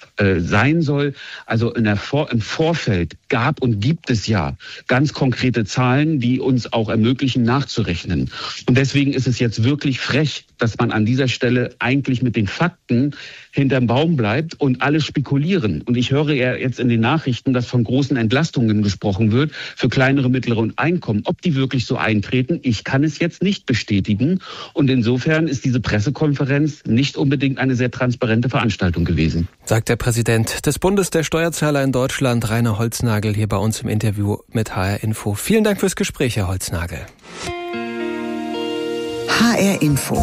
äh, sein soll. Also in der Vor- im Vorfeld gab und gibt es ja ganz konkrete Zahlen, die uns auch ermöglichen, nachzurechnen. Und deswegen ist es jetzt wirklich frech, dass man an dieser Stelle eigentlich mit den Fakten hinterm Baum bleibt und alle spekulieren. Und ich höre ja jetzt in den Nachrichten, dass von großen Entlastungen gesprochen wird für kleinere, mittlere Einkommen. Ob die wirklich so eintreten, ich kann es jetzt nicht bestätigen. Und insofern ist diese Pressekonferenz nicht unbedingt eine sehr transparente Veranstaltung gewesen. Sagt der Präsident des Bundes der Steuerzahler in Deutschland, Rainer Holznagel, hier bei uns im Interview mit H R Info. Vielen Dank fürs Gespräch, Herr Holznagel. H R Info.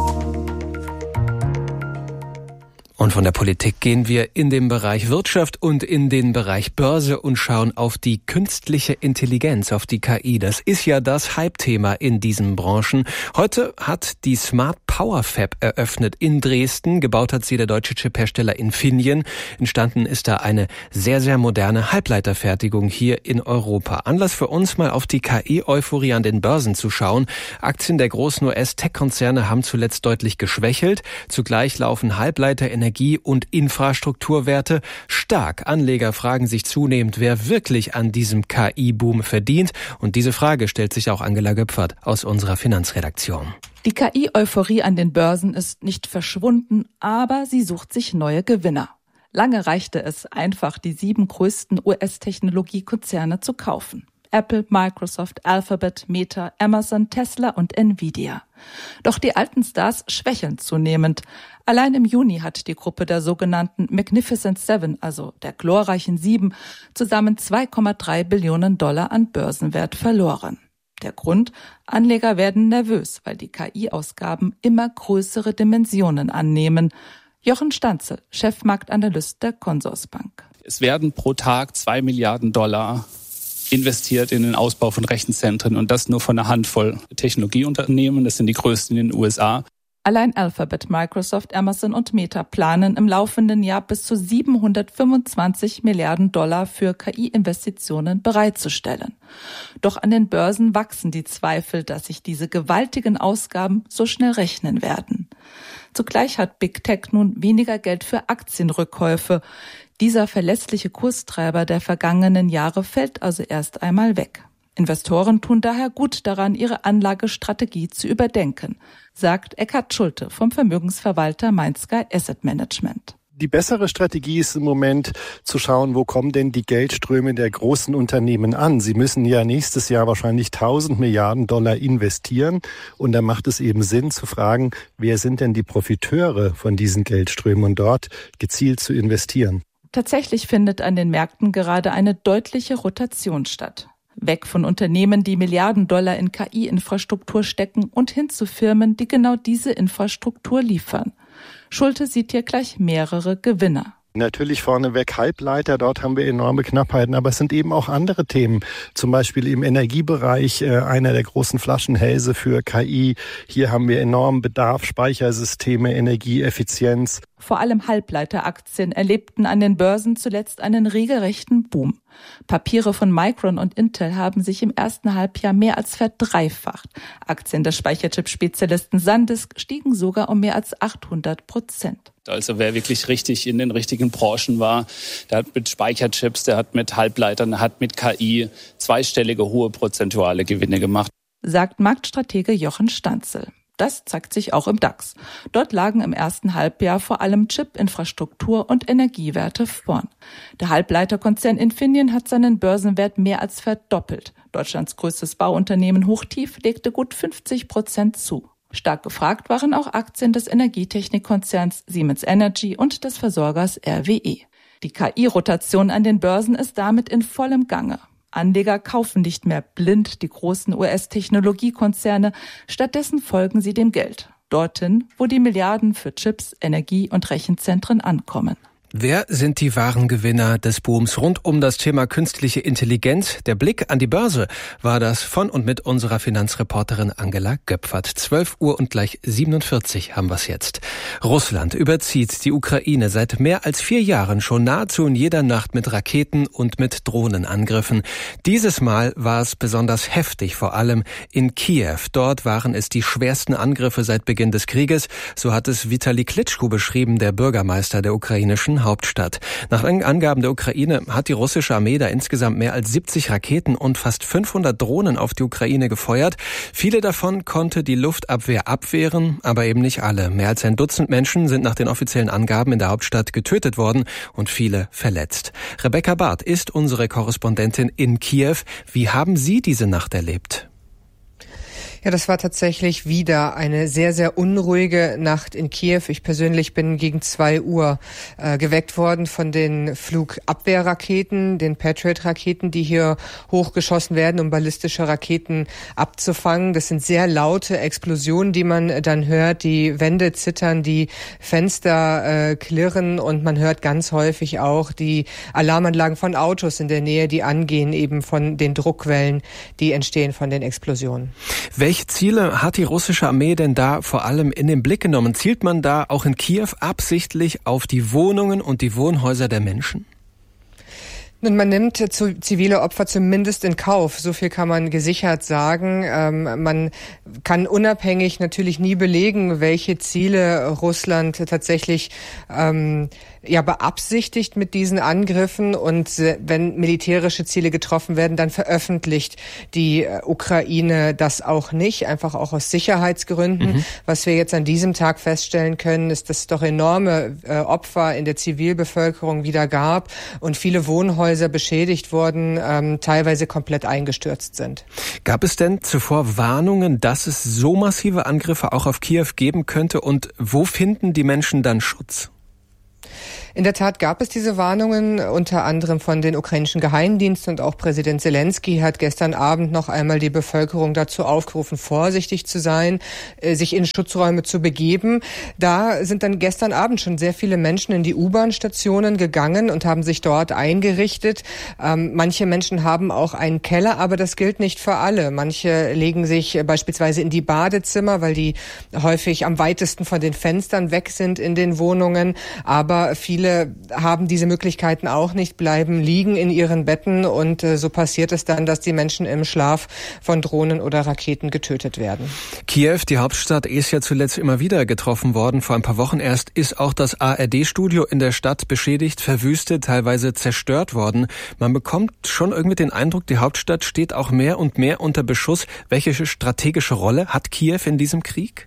Und von der Politik gehen wir in den Bereich Wirtschaft und in den Bereich Börse und schauen auf die künstliche Intelligenz, auf die K I. Das ist ja das Hype-Thema in diesen Branchen. Heute hat die Smart Power Fab eröffnet in Dresden. Gebaut hat sie der deutsche Chiphersteller Infineon. Entstanden ist da eine sehr, sehr moderne Halbleiterfertigung hier in Europa. Anlass für uns, mal auf die K I-Euphorie an den Börsen zu schauen. Aktien der großen U S-Tech-Konzerne haben zuletzt deutlich geschwächelt. Zugleich laufen Halbleiter, Energie und Infrastrukturwerte stark. Anleger fragen sich zunehmend, wer wirklich an diesem K I-Boom verdient. Und diese Frage stellt sich auch Angela Göpfert aus unserer Finanzredaktion. Die K I-Euphorie an den Börsen ist nicht verschwunden, aber sie sucht sich neue Gewinner. Lange reichte es einfach, die sieben größten U S-Technologiekonzerne zu kaufen. Apple, Microsoft, Alphabet, Meta, Amazon, Tesla und Nvidia. Doch die alten Stars schwächeln zunehmend. Allein im Juni hat die Gruppe der sogenannten Magnificent Seven, also der glorreichen Sieben, zusammen zwei Komma drei Billionen Dollar an Börsenwert verloren. Der Grund? Anleger werden nervös, weil die K I-Ausgaben immer größere Dimensionen annehmen. Jochen Stanzel, Chefmarktanalyst der Consorsbank. Es werden pro Tag zwei Milliarden Dollar investiert in den Ausbau von Rechenzentren und das nur von einer Handvoll Technologieunternehmen. Das sind die größten in den U S A. Allein Alphabet, Microsoft, Amazon und Meta planen im laufenden Jahr bis zu siebenhundertfünfundzwanzig Milliarden Dollar für K I-Investitionen bereitzustellen. Doch an den Börsen wachsen die Zweifel, dass sich diese gewaltigen Ausgaben so schnell rechnen werden. Zugleich hat Big Tech nun weniger Geld für Aktienrückkäufe. Dieser verlässliche Kurstreiber der vergangenen Jahre fällt also erst einmal weg. Investoren tun daher gut daran, ihre Anlagestrategie zu überdenken, sagt Eckhard Schulte vom Vermögensverwalter MindSky Asset Management. Die bessere Strategie ist im Moment zu schauen, wo kommen denn die Geldströme der großen Unternehmen an. Sie müssen ja nächstes Jahr wahrscheinlich tausend Milliarden Dollar investieren. Und da macht es eben Sinn zu fragen, wer sind denn die Profiteure von diesen Geldströmen und dort gezielt zu investieren. Tatsächlich findet an den Märkten gerade eine deutliche Rotation statt. Weg von Unternehmen, die Milliarden Dollar in K I-Infrastruktur stecken und hin zu Firmen, die genau diese Infrastruktur liefern. Schulte sieht hier gleich mehrere Gewinner. Natürlich vorneweg Halbleiter, dort haben wir enorme Knappheiten, aber es sind eben auch andere Themen, zum Beispiel im Energiebereich, äh, einer der großen Flaschenhälse für K I. Hier haben wir enormen Bedarf, Speichersysteme, Energieeffizienz. Vor allem Halbleiteraktien erlebten an den Börsen zuletzt einen regelrechten Boom. Papiere von Micron und Intel haben sich im ersten Halbjahr mehr als verdreifacht. Aktien des Speicherchip-Spezialisten SanDisk stiegen sogar um mehr als achthundert Prozent. Also wer wirklich richtig in den richtigen Branchen war, der hat mit Speicherchips, der hat mit Halbleitern, der hat mit K I zweistellige hohe prozentuale Gewinne gemacht. Sagt Marktstratege Jochen Stanzel. Das zeigt sich auch im DAX. Dort lagen im ersten Halbjahr vor allem Chip, Infrastruktur und Energiewerte vorn. Der Halbleiterkonzern Infineon hat seinen Börsenwert mehr als verdoppelt. Deutschlands größtes Bauunternehmen Hochtief legte gut fünfzig Prozent zu. Stark gefragt waren auch Aktien des Energietechnikkonzerns Siemens Energy und des Versorgers R W E. Die K I-Rotation an den Börsen ist damit in vollem Gange. Anleger kaufen nicht mehr blind die großen U S-Technologiekonzerne, stattdessen folgen sie dem Geld. Dorthin, wo die Milliarden für Chips, Energie und Rechenzentren ankommen. Wer sind die wahren Gewinner des Booms rund um das Thema künstliche Intelligenz? Der Blick an die Börse war das von und mit unserer Finanzreporterin Angela Göpfert. zwölf Uhr und gleich siebenundvierzig haben wir es jetzt. Russland überzieht die Ukraine seit mehr als vier Jahren schon nahezu in jeder Nacht mit Raketen und mit Drohnenangriffen. Dieses Mal war es besonders heftig, vor allem in Kiew. Dort waren es die schwersten Angriffe seit Beginn des Krieges. So hat es Vitali Klitschko beschrieben, der Bürgermeister der ukrainischen ukrainischen Hauptstadt. Nach Angaben der Ukraine hat die russische Armee da insgesamt mehr als siebzig Raketen und fast fünfhundert Drohnen auf die Ukraine gefeuert. Viele davon konnte die Luftabwehr abwehren, aber eben nicht alle. Mehr als ein Dutzend Menschen sind nach den offiziellen Angaben in der Hauptstadt getötet worden und viele verletzt. Rebecca Barth ist unsere Korrespondentin in Kiew. Wie haben Sie diese Nacht erlebt? Ja, das war tatsächlich wieder eine sehr, sehr unruhige Nacht in Kiew. Ich persönlich bin gegen zwei Uhr äh, geweckt worden von den Flugabwehrraketen, den Patriot-Raketen, die hier hochgeschossen werden, um ballistische Raketen abzufangen. Das sind sehr laute Explosionen, die man dann hört. Die Wände zittern, die Fenster äh, klirren und man hört ganz häufig auch die Alarmanlagen von Autos in der Nähe, die angehen, eben von den Druckwellen, die entstehen von den Explosionen. Welche Ziele hat die russische Armee denn da vor allem in den Blick genommen? Zielt man da auch in Kiew absichtlich auf die Wohnungen und die Wohnhäuser der Menschen? Nun, man nimmt zu zivile Opfer zumindest in Kauf. So viel kann man gesichert sagen. Ähm, man kann unabhängig natürlich nie belegen, welche Ziele Russland tatsächlich ähm, ja beabsichtigt mit diesen Angriffen. Und wenn militärische Ziele getroffen werden, dann veröffentlicht die Ukraine das auch nicht, einfach auch aus Sicherheitsgründen. Mhm. Was wir jetzt an diesem Tag feststellen können, ist, dass es doch enorme äh, Opfer in der Zivilbevölkerung wieder gab und viele Wohnhäuser beschädigt wurden, ähm, teilweise komplett eingestürzt sind. Gab es denn zuvor Warnungen, dass es so massive Angriffe auch auf Kiew geben könnte? Und wo finden die Menschen dann Schutz? In der Tat gab es diese Warnungen, unter anderem von den ukrainischen Geheimdiensten, und auch Präsident Zelensky hat gestern Abend noch einmal die Bevölkerung dazu aufgerufen, vorsichtig zu sein, sich in Schutzräume zu begeben. Da sind dann gestern Abend schon sehr viele Menschen in die U-Bahn-Stationen gegangen und haben sich dort eingerichtet. Ähm, manche Menschen haben auch einen Keller, aber das gilt nicht für alle. Manche legen sich beispielsweise in die Badezimmer, weil die häufig am weitesten von den Fenstern weg sind in den Wohnungen. Aber viele Viele haben diese Möglichkeiten auch nicht, bleiben liegen in ihren Betten und äh, so passiert es dann, dass die Menschen im Schlaf von Drohnen oder Raketen getötet werden. Kiew, die Hauptstadt, ist ja zuletzt immer wieder getroffen worden. Vor ein paar Wochen erst ist auch das A R D-Studio in der Stadt beschädigt, verwüstet, teilweise zerstört worden. Man bekommt schon irgendwie den Eindruck, die Hauptstadt steht auch mehr und mehr unter Beschuss. Welche strategische Rolle hat Kiew in diesem Krieg?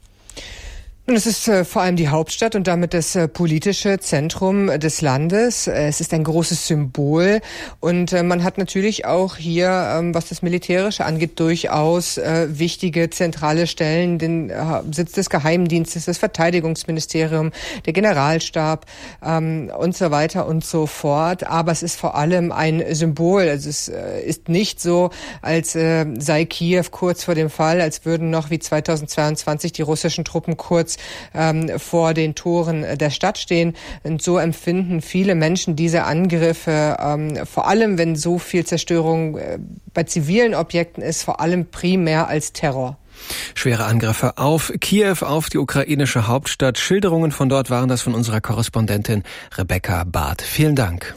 Und es ist äh, vor allem die Hauptstadt und damit das äh, politische Zentrum äh, des Landes. Äh, es ist ein großes Symbol und äh, man hat natürlich auch hier, ähm, was das Militärische angeht, durchaus äh, wichtige zentrale Stellen, den äh, Sitz des Geheimdienstes, das Verteidigungsministerium, der Generalstab ähm, und so weiter und so fort. Aber es ist vor allem ein Symbol. Also es äh, ist nicht so, als äh, sei Kiew kurz vor dem Fall, als würden noch wie zweitausendzweiundzwanzig die russischen Truppen kurz ähm, vor den Toren der Stadt stehen. Und so empfinden viele Menschen diese Angriffe, ähm, vor allem wenn so viel Zerstörung äh, bei zivilen Objekten ist, vor allem primär als Terror. Schwere Angriffe auf Kiew, auf die ukrainische Hauptstadt. Schilderungen von dort waren das von unserer Korrespondentin Rebecca Barth. Vielen Dank.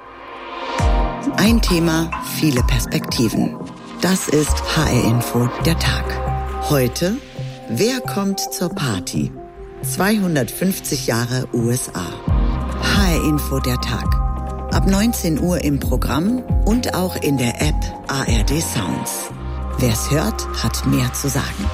Ein Thema, viele Perspektiven. Das ist H R-Info, der Tag. Heute: Wer kommt zur Party? zweihundertfünfzig Jahre U S A. H R-Info, der Tag. Ab neunzehn Uhr im Programm und auch in der App A R D Sounds. Wer's hört, hat mehr zu sagen.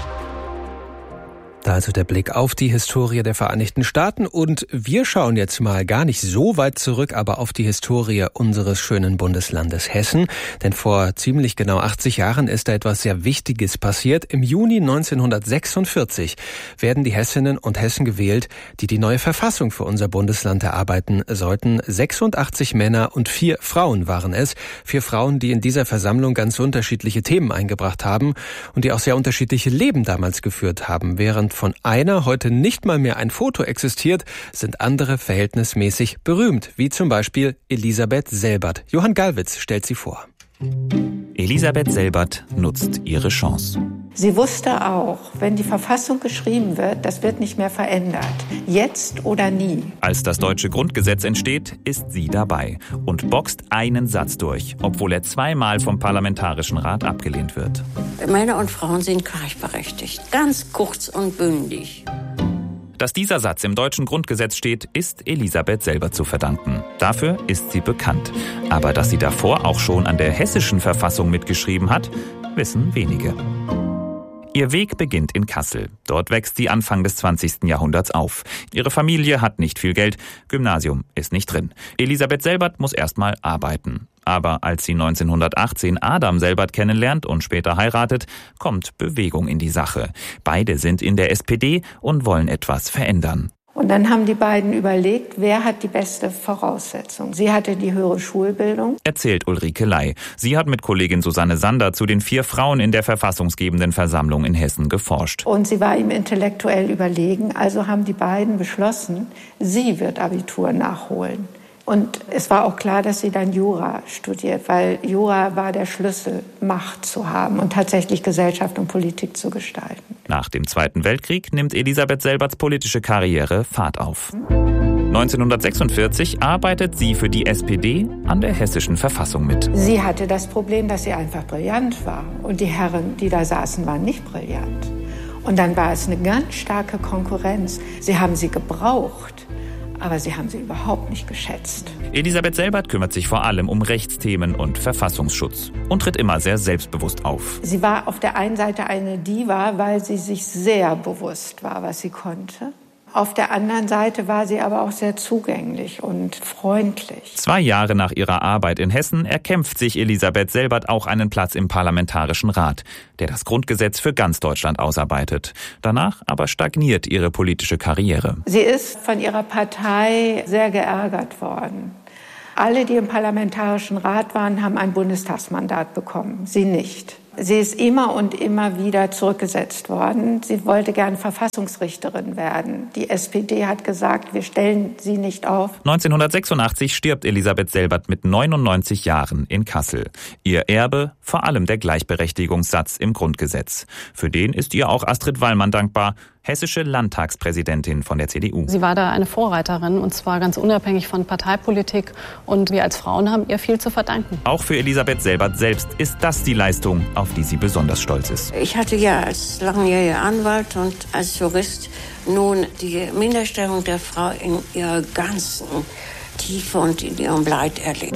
Da also der Blick auf die Historie der Vereinigten Staaten und wir schauen jetzt mal gar nicht so weit zurück, aber auf die Historie unseres schönen Bundeslandes Hessen. Denn vor ziemlich genau achtzig Jahren ist da etwas sehr Wichtiges passiert. Im Juni neunzehnhundertsechsundvierzig werden die Hessinnen und Hessen gewählt, die die neue Verfassung für unser Bundesland erarbeiten sollten. sechsundachtzig Männer und vier Frauen waren es. Vier Frauen, die in dieser Versammlung ganz unterschiedliche Themen eingebracht haben und die auch sehr unterschiedliche Leben damals geführt haben. Während von einer heute nicht mal mehr ein Foto existiert, sind andere verhältnismäßig berühmt, wie zum Beispiel Elisabeth Selbert. Johann Gallwitz stellt sie vor. Elisabeth Selbert nutzt ihre Chance. Sie wusste auch, wenn die Verfassung geschrieben wird, das wird nicht mehr verändert. Jetzt oder nie. Als das deutsche Grundgesetz entsteht, ist sie dabei und boxt einen Satz durch, obwohl er zweimal vom Parlamentarischen Rat abgelehnt wird. Männer und Frauen sind gleichberechtigt. Ganz kurz und bündig. Dass dieser Satz im deutschen Grundgesetz steht, ist Elisabeth selber zu verdanken. Dafür ist sie bekannt. Aber dass sie davor auch schon an der hessischen Verfassung mitgeschrieben hat, wissen wenige. Ihr Weg beginnt in Kassel. Dort wächst sie Anfang des zwanzigsten Jahrhunderts auf. Ihre Familie hat nicht viel Geld, Gymnasium ist nicht drin. Elisabeth Selbert muss erst mal arbeiten. Aber als sie neunzehnhundertachtzehn Adam Selbert kennenlernt und später heiratet, kommt Bewegung in die Sache. Beide sind in der S P D und wollen etwas verändern. Und dann haben die beiden überlegt, wer hat die beste Voraussetzung. Sie hatte die höhere Schulbildung. Erzählt Ulrike Ley. Sie hat mit Kollegin Susanne Sander zu den vier Frauen in der verfassungsgebenden Versammlung in Hessen geforscht. Und sie war ihm intellektuell überlegen. Also haben die beiden beschlossen, sie wird Abitur nachholen. Und es war auch klar, dass sie dann Jura studiert, weil Jura war der Schlüssel, Macht zu haben und tatsächlich Gesellschaft und Politik zu gestalten. Nach dem Zweiten Weltkrieg nimmt Elisabeth Selberts politische Karriere Fahrt auf. neunzehnhundertsechsundvierzig arbeitet sie für die S P D an der hessischen Verfassung mit. Sie hatte das Problem, dass sie einfach brillant war. Und die Herren, die da saßen, waren nicht brillant. Und dann war es eine ganz starke Konkurrenz. Sie haben sie gebraucht. Aber sie haben sie überhaupt nicht geschätzt. Elisabeth Selbert kümmert sich vor allem um Rechtsthemen und Verfassungsschutz und tritt immer sehr selbstbewusst auf. Sie war auf der einen Seite eine Diva, weil sie sich sehr bewusst war, was sie konnte. Auf der anderen Seite war sie aber auch sehr zugänglich und freundlich. Zwei Jahre nach ihrer Arbeit in Hessen erkämpft sich Elisabeth Selbert auch einen Platz im Parlamentarischen Rat, der das Grundgesetz für ganz Deutschland ausarbeitet. Danach aber stagniert ihre politische Karriere. Sie ist von ihrer Partei sehr geärgert worden. Alle, die im Parlamentarischen Rat waren, haben ein Bundestagsmandat bekommen, sie nicht. Sie ist immer und immer wieder zurückgesetzt worden. Sie wollte gern Verfassungsrichterin werden. Die S P D hat gesagt, wir stellen sie nicht auf. neunzehnhundertsechsundachtzig stirbt Elisabeth Selbert mit neunundneunzig Jahren in Kassel. Ihr Erbe vor allem der Gleichberechtigungssatz im Grundgesetz. Für den ist ihr auch Astrid Wallmann dankbar, hessische Landtagspräsidentin von der C D U. Sie war da eine Vorreiterin und zwar ganz unabhängig von Parteipolitik und wir als Frauen haben ihr viel zu verdanken. Auch für Elisabeth Selbert selbst ist das die Leistung, auf die sie besonders stolz ist. Ich hatte ja als langjähriger Anwalt und als Jurist nun die Minderstellung der Frau in ihrer ganzen Tiefe und in ihrem Leid erlebt.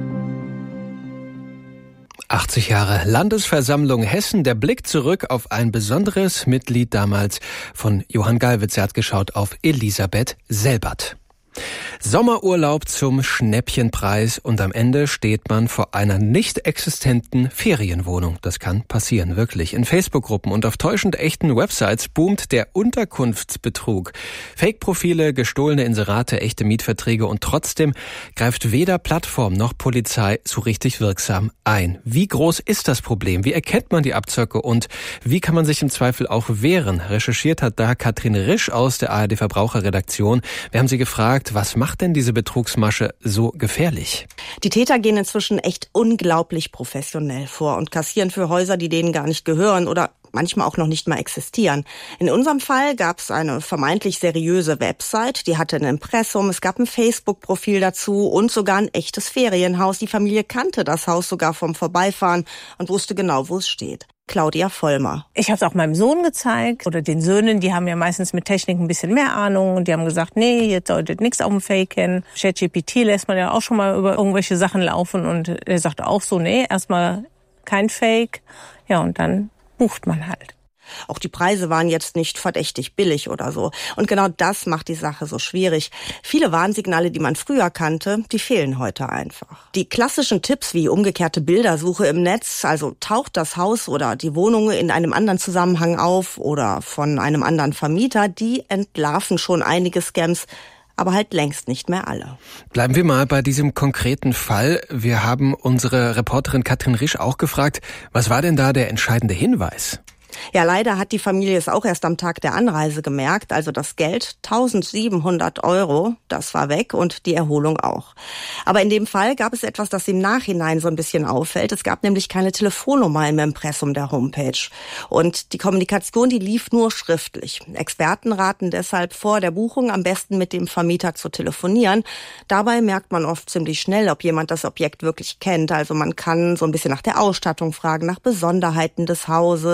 achtzig Jahre Landesversammlung Hessen, der Blick zurück auf ein besonderes Mitglied damals von Johann Gallwitz. Er hat geschaut auf Elisabeth Selbert. Sommerurlaub zum Schnäppchenpreis und am Ende steht man vor einer nicht existenten Ferienwohnung. Das kann passieren, wirklich. In Facebook-Gruppen und auf täuschend echten Websites boomt der Unterkunftsbetrug. Fake-Profile, gestohlene Inserate, echte Mietverträge und trotzdem greift weder Plattform noch Polizei so richtig wirksam ein. Wie groß ist das Problem? Wie erkennt man die Abzocke und wie kann man sich im Zweifel auch wehren? Recherchiert hat da Katrin Risch aus der A R D Verbraucherredaktion. Wir haben sie gefragt, was macht denn diese Betrugsmasche so gefährlich? Die Täter gehen inzwischen echt unglaublich professionell vor und kassieren für Häuser, die denen gar nicht gehören oder manchmal auch noch nicht mal existieren. In unserem Fall gab es eine vermeintlich seriöse Website, die hatte ein Impressum, es gab ein Facebook-Profil dazu und sogar ein echtes Ferienhaus. Die Familie kannte das Haus sogar vom Vorbeifahren und wusste genau, wo es steht. Claudia Vollmer. Ich habe es auch meinem Sohn gezeigt oder den Söhnen, die haben ja meistens mit Technik ein bisschen mehr Ahnung und die haben gesagt, nee, jetzt solltet nichts auf dem Fake kennen. ChatGPT lässt man ja auch schon mal über irgendwelche Sachen laufen und er sagte auch so, nee, erstmal kein Fake. Ja, und dann bucht man halt. Auch die Preise waren jetzt nicht verdächtig billig oder so. Und genau das macht die Sache so schwierig. Viele Warnsignale, die man früher kannte, die fehlen heute einfach. Die klassischen Tipps wie umgekehrte Bildersuche im Netz, also taucht das Haus oder die Wohnung in einem anderen Zusammenhang auf oder von einem anderen Vermieter, die entlarven schon einige Scams, aber halt längst nicht mehr alle. Bleiben wir mal bei diesem konkreten Fall. Wir haben unsere Reporterin Katrin Risch auch gefragt, was war denn da der entscheidende Hinweis? Ja, leider hat die Familie es auch erst am Tag der Anreise gemerkt. Also das Geld, tausendsiebenhundert Euro, das war weg und die Erholung auch. Aber in dem Fall gab es etwas, das im Nachhinein so ein bisschen auffällt. Es gab nämlich keine Telefonnummer im Impressum der Homepage. Und die Kommunikation, die lief nur schriftlich. Experten raten deshalb vor der Buchung am besten mit dem Vermieter zu telefonieren. Dabei merkt man oft ziemlich schnell, ob jemand das Objekt wirklich kennt. Also man kann so ein bisschen nach der Ausstattung fragen, nach Besonderheiten des Hauses.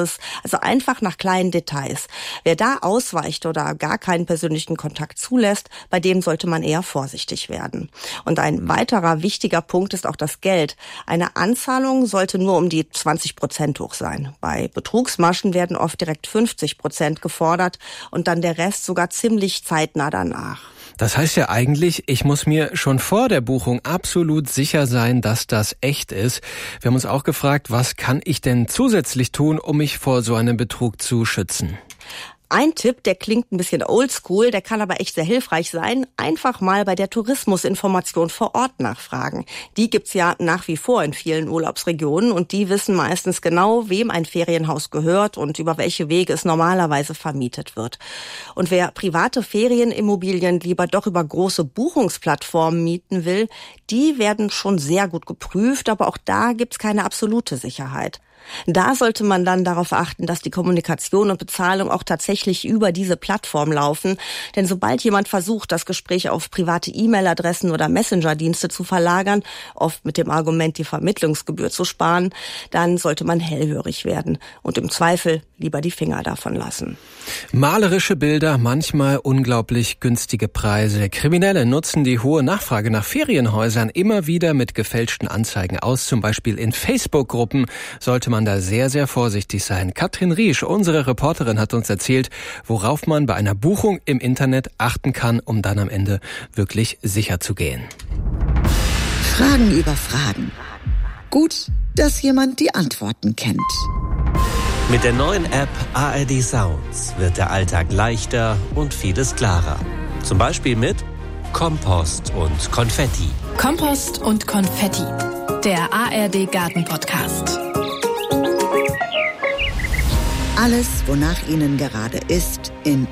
Also einfach nach kleinen Details. Wer da ausweicht oder gar keinen persönlichen Kontakt zulässt, bei dem sollte man eher vorsichtig werden. Und ein weiterer wichtiger Punkt ist auch das Geld. Eine Anzahlung sollte nur um die zwanzig Prozent hoch sein. Bei Betrugsmaschen werden oft direkt fünfzig Prozent gefordert und dann der Rest sogar ziemlich zeitnah danach. Das heißt ja eigentlich, ich muss mir schon vor der Buchung absolut sicher sein, dass das echt ist. Wir haben uns auch gefragt, was kann ich denn zusätzlich tun, um mich vor so einem Betrug zu schützen? Ein Tipp, der klingt ein bisschen oldschool, der kann aber echt sehr hilfreich sein. Einfach mal bei der Tourismusinformation vor Ort nachfragen. Die gibt's ja nach wie vor in vielen Urlaubsregionen und die wissen meistens genau, wem ein Ferienhaus gehört und über welche Wege es normalerweise vermietet wird. Und wer private Ferienimmobilien lieber doch über große Buchungsplattformen mieten will, die werden schon sehr gut geprüft, aber auch da gibt's keine absolute Sicherheit. Da sollte man dann darauf achten, dass die Kommunikation und Bezahlung auch tatsächlich über diese Plattform laufen. Denn sobald jemand versucht, das Gespräch auf private E-Mail-Adressen oder Messenger-Dienste zu verlagern, oft mit dem Argument, die Vermittlungsgebühr zu sparen, dann sollte man hellhörig werden und im Zweifel lieber die Finger davon lassen. Malerische Bilder, manchmal unglaublich günstige Preise. Kriminelle nutzen die hohe Nachfrage nach Ferienhäusern immer wieder mit gefälschten Anzeigen aus. Zum Beispiel in Facebook-Gruppen sollte man da sehr, sehr vorsichtig sein. Katrin Riesch, unsere Reporterin, hat uns erzählt, worauf man bei einer Buchung im Internet achten kann, um dann am Ende wirklich sicher zu gehen. Fragen über Fragen. Gut, dass jemand die Antworten kennt. Mit der neuen App A R D Sounds wird der Alltag leichter und vieles klarer. Zum Beispiel mit Kompost und Konfetti. Kompost und Konfetti, der A R D Garten-Podcast. Alles, wonach Ihnen gerade ist, in